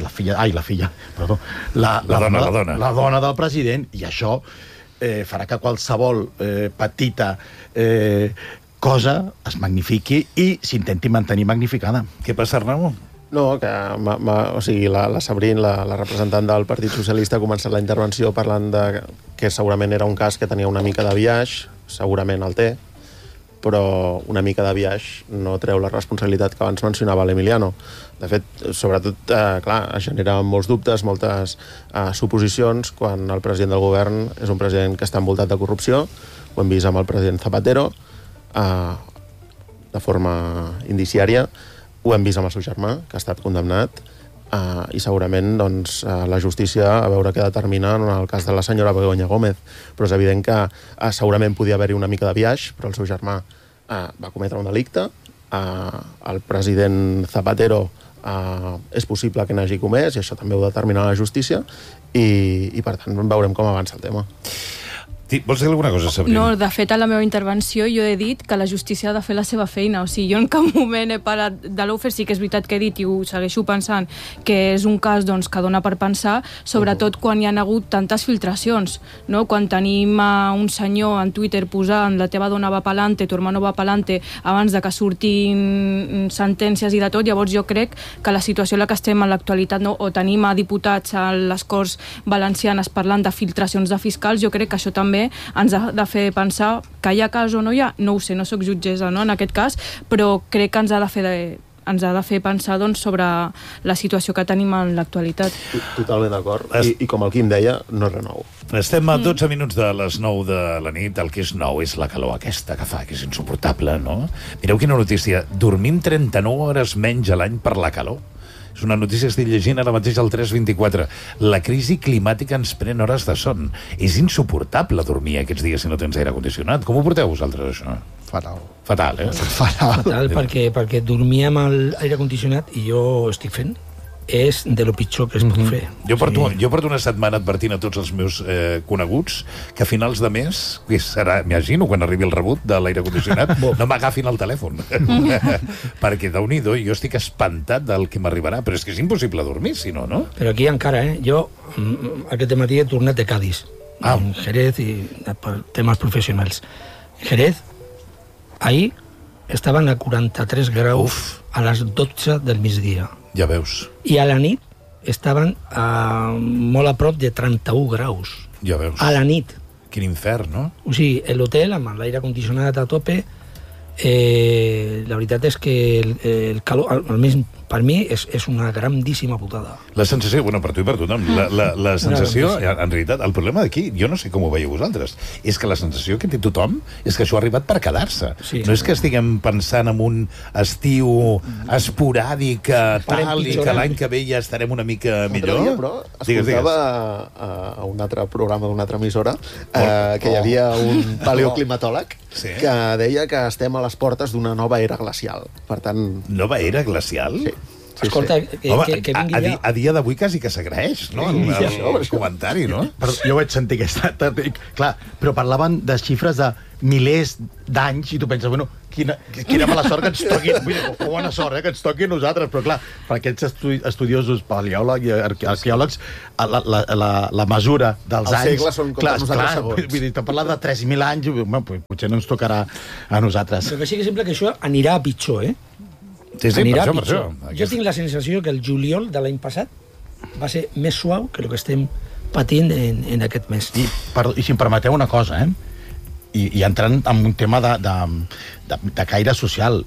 la dona del president, i això farà que qualsevol petita cosa es magnifiqui i s'intenti mantenir magnificada. Què passa, Arnau? No, que o sigui, la Sabrín, la representant del Partit Socialista, ha començat la intervenció parlant de que segurament era un cas que tenia una mica de biaix, segurament el té, però una mica de biaix no treu la responsabilitat que abans mencionava l'Emiliano. De fet, sobretot, clar, genera molts dubtes, moltes suposicions, quan el president del govern és un president que està envoltat de corrupció. Ho hem vist amb el president Zapatero, de forma indiciària. Ho hem vist amb el seu germà, que ha estat condemnat, i segurament doncs, la justícia a veure què determina en el cas de la senyora Begoña Gómez. Però és evident que segurament podia haver-hi una mica de biaix, però el seu germà va cometre un delicte. El president Zapatero és possible que n'hagi comès, i això també ho determina la justícia, i per tant veurem com avança el tema. Vols dir alguna cosa, Sabrina? No, de fet, a la meva intervenció jo he dit que la justícia ha de fer la seva feina. O sigui, jo en cap moment he parlat de l'Ofer, sí que és veritat que he dit, i ho segueixo pensant, que és un cas doncs, que dona per pensar, sobretot quan hi ha hagut tantes filtracions, no? Quan tenim un senyor en Twitter posant la teva dona va pa'lante, tu hermano va pa'lante, abans de que surtin sentències i de tot, llavors jo crec que la situació en la que estem en l'actualitat, no? O tenim a diputats a les Corts Valencianes parlant de filtracions de fiscals, jo crec que això també ens ha de fer pensar que hi ha cas o no hi ha, no ho sé, no soc jutgessa, no, en aquest cas, però crec que ens ha de fer pensar doncs, sobre la situació que tenim en l'actualitat. Totalment d'acord. I com el Quim deia, no és res nou. Estem a 12 minuts de les 9 de la nit. El que és nou és la calor aquesta que fa, que és insuportable, no? Mireu quina notícia. Dormim 39 hores menys a l'any per la calor. És una notícia que estic llegint ara mateix al 324. La crisi climàtica ens pren hores de son. És insuportable dormir aquests dies si no tens aire condicionat. Com ho porteu vosaltres, això? Fatal. Fatal, Fatal, perquè dormir amb l'aire condicionat, i jo estic fent, és de lo pitjor que es pot fer. Jo porto una setmana advertint a tots els meus coneguts que a finals de mes, que serà, m'imagino, quan arribi el rebut de l'aire condicionat, no m'agafin el telèfon. Perquè, Déu-n'hi-do, jo estic espantat del que m'arribarà, però és que és impossible dormir, si no, no? Però aquí encara, jo aquest matí he tornat de Cádiz, en Jerez, i per temes professionals. Jerez, ahir estaven a 43 graus a les 12 del migdia. Ja veus. I a la nit estaven molt a prop de 31 graus. Ja veus. A la nit. Quin infern, no? O sigui, l'hotel, amb l'aire condicionat a tope, la veritat és que el calor, almenys per mi és una grandíssima putada. La sensació, bueno, per tu i per tothom, la sensació, en realitat, el problema d'aquí, jo no sé com ho veieu vosaltres, és que la sensació que té tothom és que això ha arribat per quedar-se. Sí. No és que estiguem pensant en un estiu esporàdic, tal, i que l'any que ve ja estarem una mica millor. L'altre dia, però, escoltava a un altre programa d'una altra emissora que hi havia un paleoclimatòleg que deia que estem a les portes d'una nova era glacial. Per tant... Nova era glacial? Sí. Escolta, Home, que vingui ja... a dia d'avui quasi que s'agraeix, no? El comentari, no? Però jo vaig sentir aquesta... Clar, però parlaven de xifres de milers d'anys i tu penses, bueno, quina mala sort que ens toqui, vull dir, bona sort, que ens toqui a nosaltres, però clar, per aquests estudiosos paleòlegs i arqueòlegs, la mesura dels anys... Els segles són com nosaltres segons. Vull dir, t'ha parlat de 3.000 anys, potser no ens tocarà a nosaltres. Però que sí que sembla que això anirà a pitjor, Sí, anirà per a pitjor. això. Jo tinc la sensació que el juliol de l'any passat va ser més suau que el que estem patint en aquest mes. I si em permeteu una cosa, i entrant en un tema de caire social,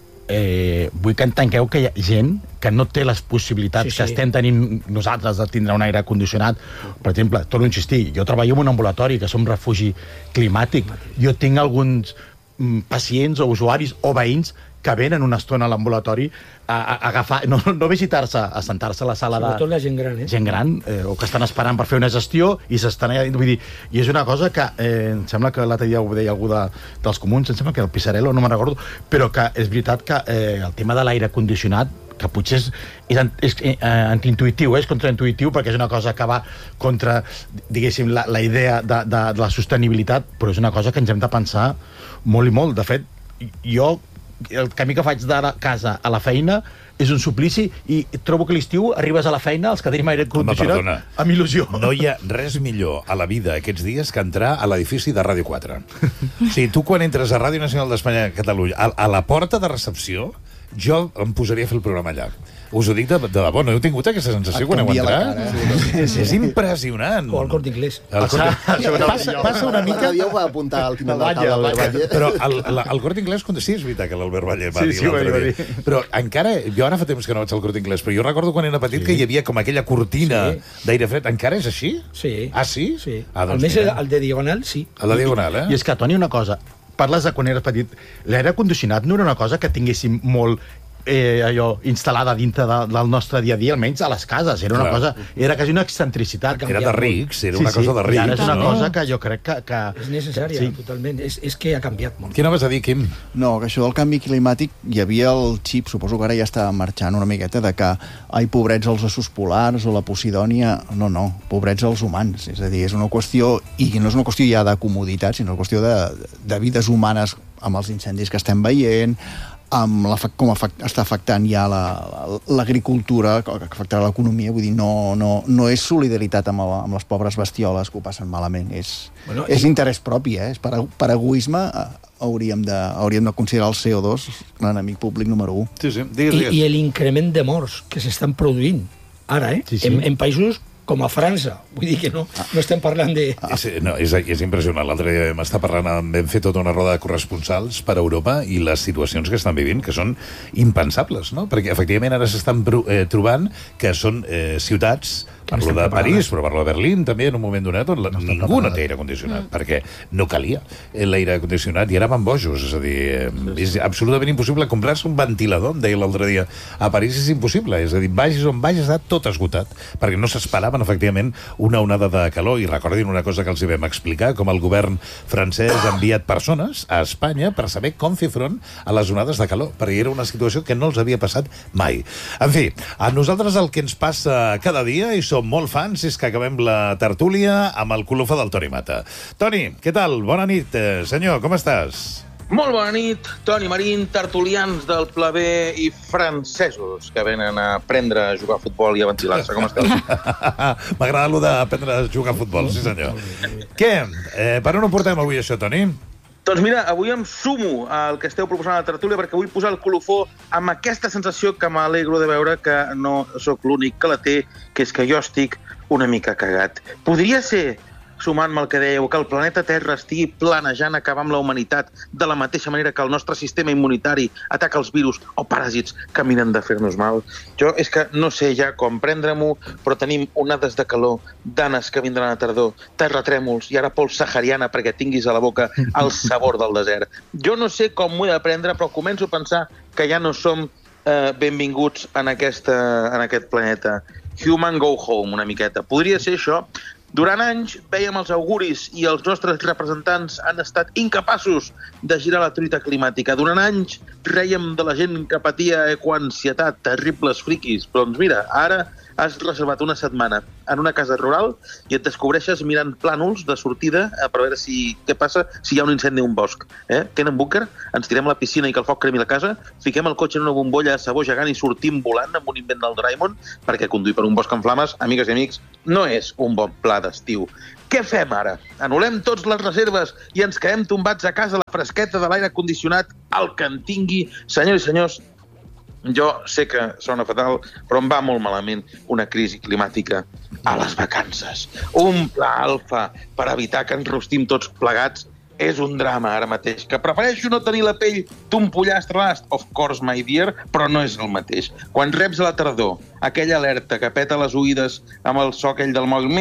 vull que entengueu que hi ha gent que no té les possibilitats que estem tenint nosaltres de tindre un aire condicionat. Per exemple, torno a insistir, jo treballo en un ambulatori, que som refugi climàtic. Jo tinc alguns pacients o usuaris o veïns que venen una estona a l'ambulatori a agafar, no a visitar-se, a sentar-se a la sala Sobretot la gent gran, gent gran, o que estan esperant per fer una gestió i s'estan allà, vull dir, i és una cosa que em sembla que l'altre dia ho deia algú dels comuns, em sembla que el Pisarello, no me'n recordo, però que és veritat que el tema de l'aire condicionat, que potser és antiintuitiu, és contraintuitiu, perquè és una cosa que va contra, diguéssim, la idea de la sostenibilitat, però és una cosa que ens hem de pensar molt i molt. De fet, jo el camí que faig de casa a la feina és un suplici i trobo que a l'estiu arribes a la feina, els que tenim aire condicionat, amb il·lusió. No hi ha res millor a la vida aquests dies que entrar a l'edifici de Ràdio 4. O sigui, tu quan entres a Ràdio Nacional d'Espanya a Catalunya, a la porta de recepció, jo em posaria a fer el programa allà. Us ho dic de debò, no heu tingut aquesta sensació quan heu entrat? És impressionant. O el Corte Inglés. Passa una mica... L'altre dia ho va apuntar al tinent d'alcalde l'Albert Batlle. Però el Corte Inglés, sí, és veritat que l'Albert Batlle va dir l'altre dia. Però encara, jo ara fa temps que no vaig al Corte Inglés, però jo recordo quan era petit que hi havia com aquella cortina d'aire fred. Encara és així? Sí. Ah, sí? Sí. Almenys el de Diagonal, sí. El de Diagonal, I és que, Toni, una cosa, parles de quan eres petit, l'aire condicionat no era una cosa que tinguéssim molt instal·lada dintre del nostre dia a dia, almenys a les cases. Era una cosa, era quasi una excentricitat. Era de rics, era una cosa de rics. I ara és una cosa que jo crec que... És necessària, totalment. És que ha canviat molt. Què anaves a dir, Quim? No, que això del canvi climàtic hi havia el xip, suposo que ara ja està marxant una miqueta, de que pobrets els ossos polars o la Posidònia. No, pobrets els humans. És a dir, és una qüestió, i no és una qüestió ja de comoditat, sinó una qüestió de vides humanes amb els incendis que estem veient, amb com està afectant ja l'agricultura, que afectarà l'economia. Vull dir, no és solidaritat amb les pobres bestioles que ho passen malament. És interès propi, és per egoisme. Hauríem de considerar el CO2 l'enemic públic número 1. Sí. Digues. I l'increment de morts que s'estan produint ara, en països com a França. Vull dir que no estem parlant de... És impressionant. L'altre dia m'està parlant, vam fer tota una roda de corresponsals per Europa i les situacions que estan vivint, que són impensables, no? Perquè, efectivament, ara s'estan trobant que són ciutats, parlo de París, però parlo de Berlín també, en un moment donat, on ningú no té aire condicionat, perquè no calia l'aire condicionat, i ara van bojos. És a dir, és absolutament impossible comprar-se un ventilador, em deia l'altre dia. A París és impossible, és a dir, vagis on vagis, està tot esgotat, perquè no s'esperaven, efectivament, una onada de calor. I recordin una cosa que els hi vam explicar, com el govern francès ha enviat persones a Espanya per saber com fer front a les onades de calor, perquè era una situació que no els havia passat mai. En fi, a nosaltres el que ens passa cada dia, i som molt fans, és que acabem la tertúlia amb el colofó del Toni Mata. Toni, què tal? Bona nit, senyor, com estàs? Molt bona nit, Toni Marín, tertulians del Pleber i francesos que venen a aprendre a jugar a futbol i a ventilar-se. Com esteu? M'agrada allò d'aprendre a jugar a futbol, sí senyor. Què? Per on ho portem avui, això, Toni? Doncs mira, avui em sumo al que esteu proposant a la tertúlia perquè vull posar el colofó amb aquesta sensació que m'alegro de veure que no sóc l'únic que la té, que és que jo estic una mica cagat. Podria ser sumant-me al que dèieu, que el planeta Terra estigui planejant acabar amb la humanitat de la mateixa manera que el nostre sistema immunitari ataca els virus o paràsits que miren de fer-nos mal. Jo és que no sé ja com prendre-m'ho, però tenim onades de calor, danes que vindran a tardor, terratrèmols i ara pols sahariana perquè tinguis a la boca el sabor del desert. Jo no sé com m'ho he de prendre, però començo a pensar que ja no som benvinguts en aquest planeta. Human go home, una miqueta. Podria ser això. Durant anys veiem els auguris i els nostres representants han estat incapaços de girar la truita climàtica. Durant anys rèiem de la gent que patia ecoansietat, terribles friquis. Però doncs mira, ara has reservat una setmana en una casa rural i et descobreixes mirant plànols de sortida per veure què passa si hi ha un incendi a un bosc. Tenen búnquer? Ens tirem a la piscina i que el foc cremi la casa? Fiquem el cotxe en una bombolla de sabó gegant i sortim volant amb un invent del Doraemon? Perquè conduir per un bosc en flames, amigues i amics, no és un bon pla d'estiu. Què fem ara? Anul·lem tots les reserves i ens quedem tombats a casa a la fresqueta de l'aire condicionat, el que en tingui? Senyors i senyors, jo sé que sona fatal, però em va molt malament una crisi climàtica a les vacances. Un pla alfa per evitar que ens rostim tots plegats és un drama ara mateix, que prefereixo no tenir la pell d'un pollastre l'ast, of course, my dear, però no és el mateix. Quan reps a la tardor aquella alerta que peta les oïdes amb el so aquell del mòbil,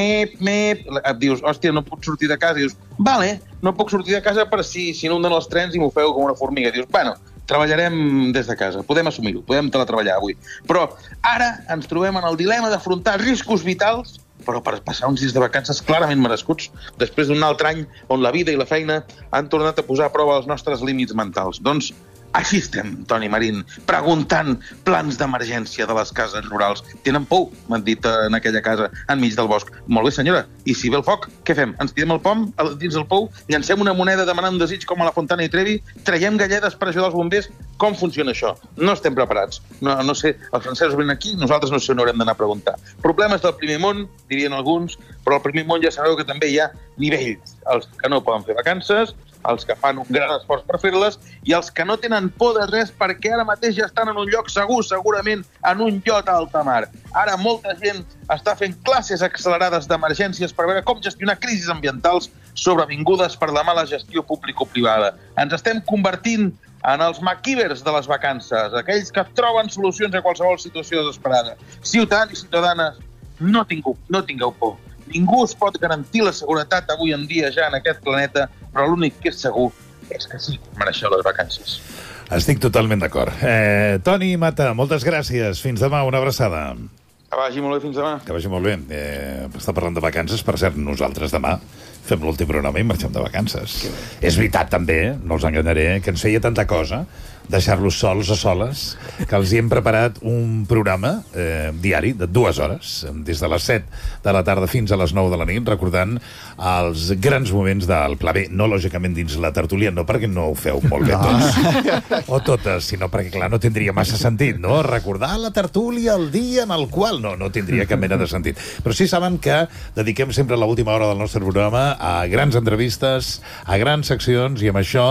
et dius, hòstia, no puc sortir de casa, i dius, vale, no puc sortir de casa per si inunden els trens i m'ofego com una formiga. I dius, bueno, treballarem des de casa, podem assumir-ho, podem teletreballar avui. Però ara ens trobem en el dilema d'afrontar riscos vitals, però per passar uns dies de vacances clarament merescuts, després d'un altre any on la vida i la feina han tornat a posar a prova els nostres límits mentals. Doncs així estem, Toni Marín, preguntant plans d'emergència de les cases rurals. Tenen pou, m'han dit en aquella casa, enmig del bosc. Molt bé, senyora, i si ve el foc, què fem? Ens tirem el pom dins del pou, llancem una moneda demanant un desig com a la Fontana i Trevi, traiem galledes per ajudar els bombers? Com funciona això? No estem preparats. No sé, els francesos venen aquí, nosaltres no sé on haurem d'anar a preguntar. Problemes del primer món, dirien alguns, però al primer món ja sabeu que també hi ha nivells. Els que no poden fer vacances, els que fan un gran esforç per fer-les i els que no tenen por de res perquè ara mateix ja estan en un lloc segur, segurament en un llot a alta mar. Ara molta gent està fent classes accelerades d'emergències per veure com gestionar crisis ambientals sobrevingudes per la mala gestió público-privada. Ens estem convertint en els MacGyvers de les vacances, aquells que troben solucions a qualsevol situació desesperada. Ciutadans i ciutadanes, no tingueu por. Ningú es pot garantir la seguretat avui en dia ja en aquest planeta, però l'únic que és segur és que sí, mereixeu les vacances. Estic totalment d'acord. Toni Mata, moltes gràcies. Fins demà, una abraçada. Que vagi molt bé, fins demà. Que vagi molt bé. Està parlant de vacances, per cert, nosaltres demà fem l'últim programa i marxem de vacances. És veritat, també, no els enganyaré, que ens feia tanta cosa deixar-los sols o soles, que els hi hem preparat un programa diari de 2 hores, des de les 7 de la tarda fins a les 9 de la nit, recordant els grans moments del Pla B, no lògicament dins la tertúlia, no perquè no ho feu molt bé tots, o totes, sinó perquè, clar, no tindria massa sentit, no? Recordar la tertúlia el dia en el qual no tindria cap mena de sentit. Però sí saben que dediquem sempre l'última hora del nostre programa a grans entrevistes, a grans seccions, i amb això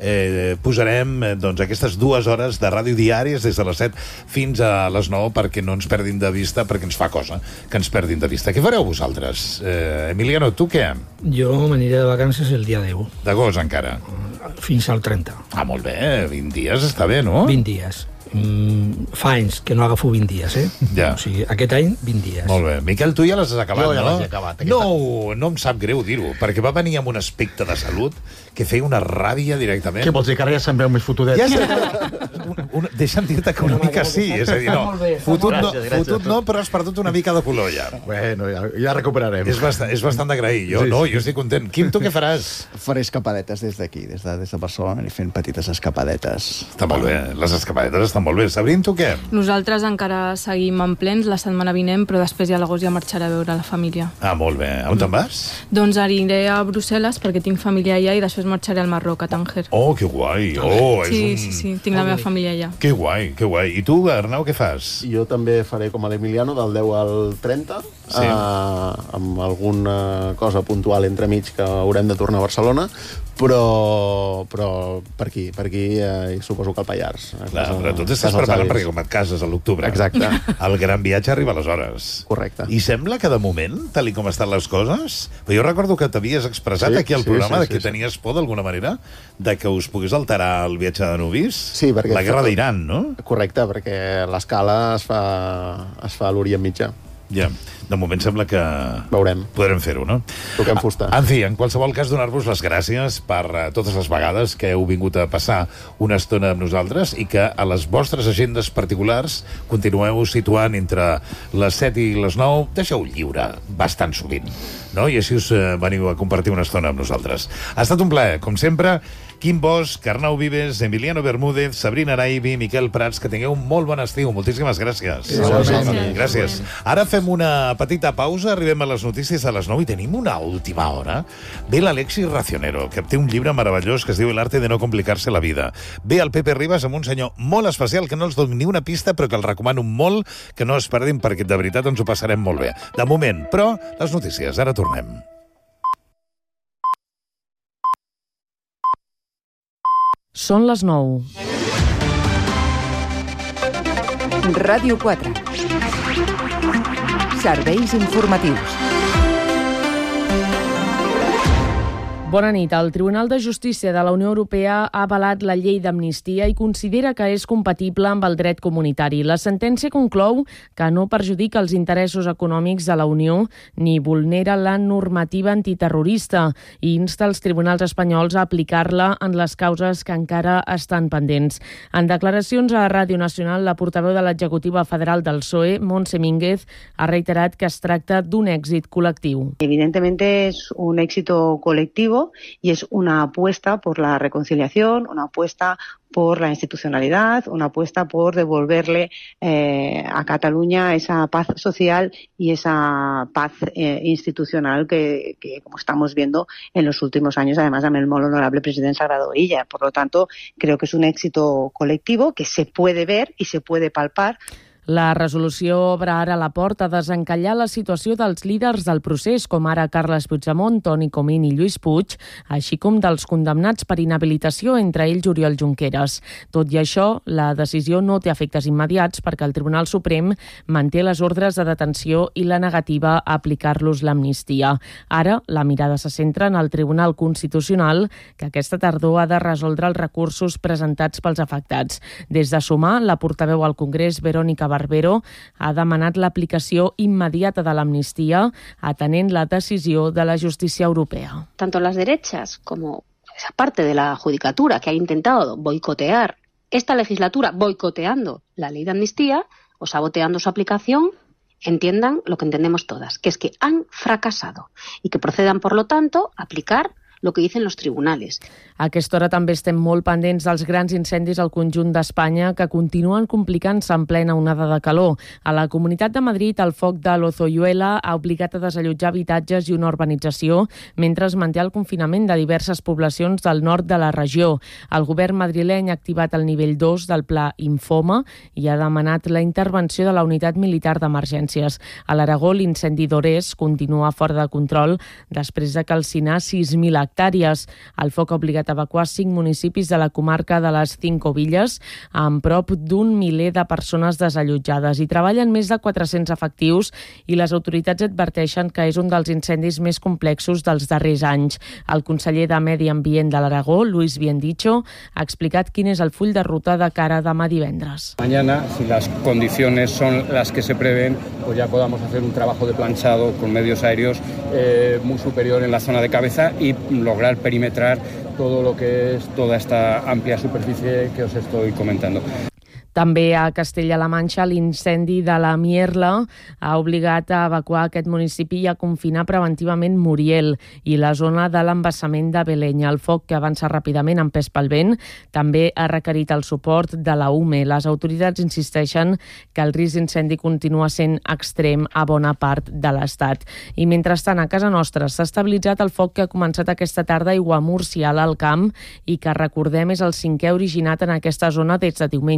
posarem doncs aquestes 2 hores de ràdio diàries des de les 7 fins a les 9 perquè no ens perdin de vista, perquè ens fa cosa que ens perdin de vista. Què fareu vosaltres? Emiliano, tu què? Jo m'aniré de vacances el dia 10. D'agost encara? Fins al 30. Ah, molt bé, 20 dies està bé, no? 20 dies. Fa anys que no agafo 20 dies, Ja. O sigui, aquest any, 20 dies. Molt bé. Miquel, tu ja les has acabat, Jo ja no? les he acabat. No em sap greu dir-ho, perquè va venir amb un aspecte de salut que feia una ràbia directament. Què vols dir, que ara ja se'n veu més fotudet? Ja deixa'm dir-te que una mica sí, és a dir, no, fotut no, però has perdut una mica de color ja. Bueno, ja recuperarem. És bastant d'agrair, jo, no? Jo estic content. Quim, tu què faràs? Faré escapadetes des d'aquí, des de Barcelona, aniré fent petites escapadetes. Està molt bé, les escapadetes estan molt bé. Sabrín, tu què? Nosaltres encara seguim en plens la setmana vinent, però després ja a l'agost ja marxaré a veure la família. Ah, molt bé. On te'n vas? Doncs aniré a Brussel·les perquè tinc família allà i després marxaré al Marroc, a Tànger. Oh, que guai. Sí, tinc la meva família allà. Que guai, que guai. I tu, Arnau, què fas? Jo també faré com a l'Emiliano, del 10 al 30. amb alguna cosa puntual entremig que haurem de tornar a Barcelona, però per aquí suposo que al Pallars. Clar, però tu t'estàs preparant perquè com et cases a l'octubre. Exacte. El gran viatge arriba aleshores. Correcte. I sembla que de moment, tal com estan les coses, però jo recordo que t'havies expressat aquí al programa que tenies por d'alguna manera de que us pogués alterar el viatge de nuvis. Sí, perquè la guerra d'Iran, no? Correcte, perquè l'escala es fa a l'Orient Mitjà. Ja, de moment sembla que veurem. Podrem fer-ho, no? Toquem fusta. En fi, en qualsevol cas, donar-vos les gràcies per totes les vegades que heu vingut a passar una estona amb nosaltres i que a les vostres agendes particulars continueu situant entre les 7 i les 9, deixeu lliure bastant sovint, no? I així us veniu a compartir una estona amb nosaltres. Ha estat un plaer, com sempre. Quim Bosch, Arnau Vives, Emiliano Bermúdez, Sabrina Araibi, Miquel Prats, que tingueu un molt bon estiu. Moltíssimes gràcies. Gràcies. Ara fem una petita pausa, arribem a les notícies a les 9 i tenim una última hora. Ve l'Alexis Racionero, que té un llibre meravellós que es diu El arte de no complicarse la vida. Ve el Pepe Ribas amb un senyor molt especial que no els doni ni una pista, però que el recomano molt que no es perdin perquè de veritat ens ho passarem molt bé. De moment, però, les notícies. Ara tornem. Són les 9. Ràdio 4. Serveis informatius. Bona nit. El Tribunal de Justícia de la Unió Europea ha avalat la llei d'amnistia i considera que és compatible amb el dret comunitari. La sentència conclou que no perjudica els interessos econòmics de la Unió ni vulnera la normativa antiterrorista i insta els tribunals espanyols a aplicar-la en les causes que encara estan pendents. En declaracions a Ràdio Nacional, la portaveu de l'executiva federal del PSOE, Montse Mínguez, ha reiterat que es tracta d'un èxit col·lectiu. Evidentemente es un éxito colectivo y es una apuesta por la reconciliación, una apuesta por la institucionalidad, una apuesta por devolverle a Cataluña esa paz social y esa paz institucional que, como estamos viendo en los últimos años, además amb el molt honorable president Salvador Illa. Por lo tanto, creo que es un éxito colectivo que se puede ver y se puede palpar. La resolució obre ara la porta a desencallar la situació dels líders del procés, com ara Carles Puigdemont, Toni Comín i Lluís Puig, així com dels condemnats per inhabilitació, entre ells Oriol Junqueras. Tot i això, la decisió no té efectes immediats perquè el Tribunal Suprem manté les ordres de detenció i la negativa a aplicar-los l'amnistia. Ara, la mirada se centra en el Tribunal Constitucional, que aquesta tardor ha de resoldre els recursos presentats pels afectats. Des de Sumar, la portaveu al Congrés, Verónica Barbero, ha demanat l'aplicació immediata de l'amnistia, atenent la decisió de la justícia europea. Tanto las derechas como esa parte de la judicatura que ha intentado boicotear esta legislatura, boicoteando la ley de amnistía o saboteando su aplicación, entiendan lo que entendemos todas, que es que han fracasado y que procedan, por lo tanto, a aplicar lo que dicen los tribunales. A aquesta hora també estem molt pendents dels grans incendis al conjunt d'Espanya que continuen complicant-se en plena onada de calor. A la Comunitat de Madrid, el foc de l'Ozoyuela ha obligat a desallotjar habitatges i una urbanització mentre es manté el confinament de diverses poblacions del nord de la regió. El govern madrileny ha activat el nivell 2 del pla Infoma i ha demanat la intervenció de la unitat militar d'emergències. A l'Aragó, l'incendi d'Ores continua fora de control després de calcinar 6.000 hectàrees. El foc ha obligat a evacuar 5 municipis de la comarca de les Cinco Villes amb prop d'un miler de persones desallotjades. Hi treballen més de 400 efectius i les autoritats adverteixen que és un dels incendis més complexos dels darrers anys. El conseller de Medi Ambient de l'Aragó, Luis Biendicho, ha explicat quin és el full de ruta de cara a demà divendres. Mañana, si las condiciones son las que se prevén, pues ya podamos hacer un trabajo de planchado con medios aéreos muy superior en la zona de cabeza y lograr perimetrar todo lo que es toda esta amplia superficie que os estoy comentando. També a Castella-La Manxa, l'incendi de la Mierla ha obligat a evacuar aquest municipi i a confinar preventivament Muriel i la zona de l'embassament de Belenya. El foc, que avança ràpidament en pes pel vent, també ha requerit el suport de la UME. Les autoritats insisteixen que el risc d'incendi continua sent extrem a bona part de l'Estat. I mentrestant, a casa nostra s'ha estabilitzat el foc que ha començat aquesta tarda a Aiguamúrcia, a l'Alt Camp, i que, recordem, és el 5è originat en aquesta zona des de diumenge.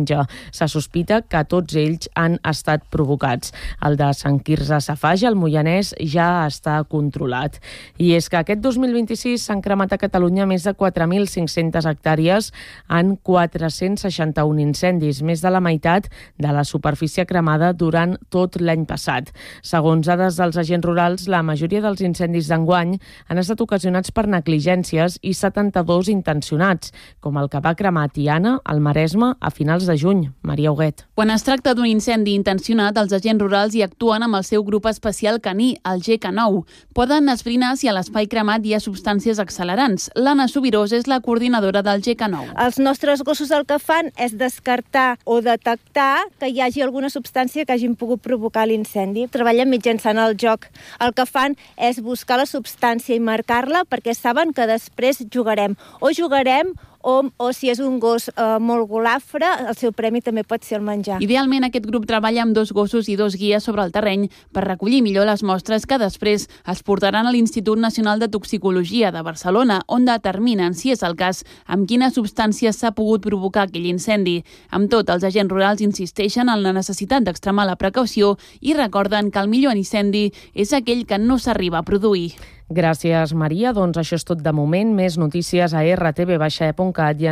Se sospita que tots ells han estat provocats. El de Sant Quirze Safaja, al Moianès, ja està controlat. I és que aquest 2026 s'han cremat a Catalunya més de 4.500 hectàrees en 461 incendis, més de la meitat de la superfície cremada durant tot l'any passat. Segons dades dels agents rurals, la majoria dels incendis d'enguany han estat ocasionats per negligències i 72 intencionats, com el que va cremar Tiana, al Maresme, a finals de juny. Maria Huguet. Quan es tracta d'un incendi intencionat, els agents rurals hi actuen amb el seu grup especial caní, el GK9. Poden esbrinar si a l'espai cremat hi ha substàncies accelerants. L'Anna Subirós és la coordinadora del GK9. Els nostres gossos el que fan és descartar o detectar que hi hagi alguna substància que hagin pogut provocar l'incendi. Treballen mitjançant el joc. El que fan és buscar la substància i marcar-la perquè saben que després jugarem o si és un gos molt golafre, el seu premi també pot ser el menjar. Idealment, aquest grup treballa amb 2 gossos i 2 guies sobre el terreny per recollir millor les mostres que després es portaran a l'Institut Nacional de Toxicologia de Barcelona, on determinen, si és el cas, amb quines substàncies s'ha pogut provocar aquell incendi. Amb tot, els agents rurals insisteixen en la necessitat d'extremar la precaució i recorden que el millor incendi és aquell que no s'arriba a produir. Gràcies, Maria. Doncs això és tot de moment. Més notícies a rtv-e.cat i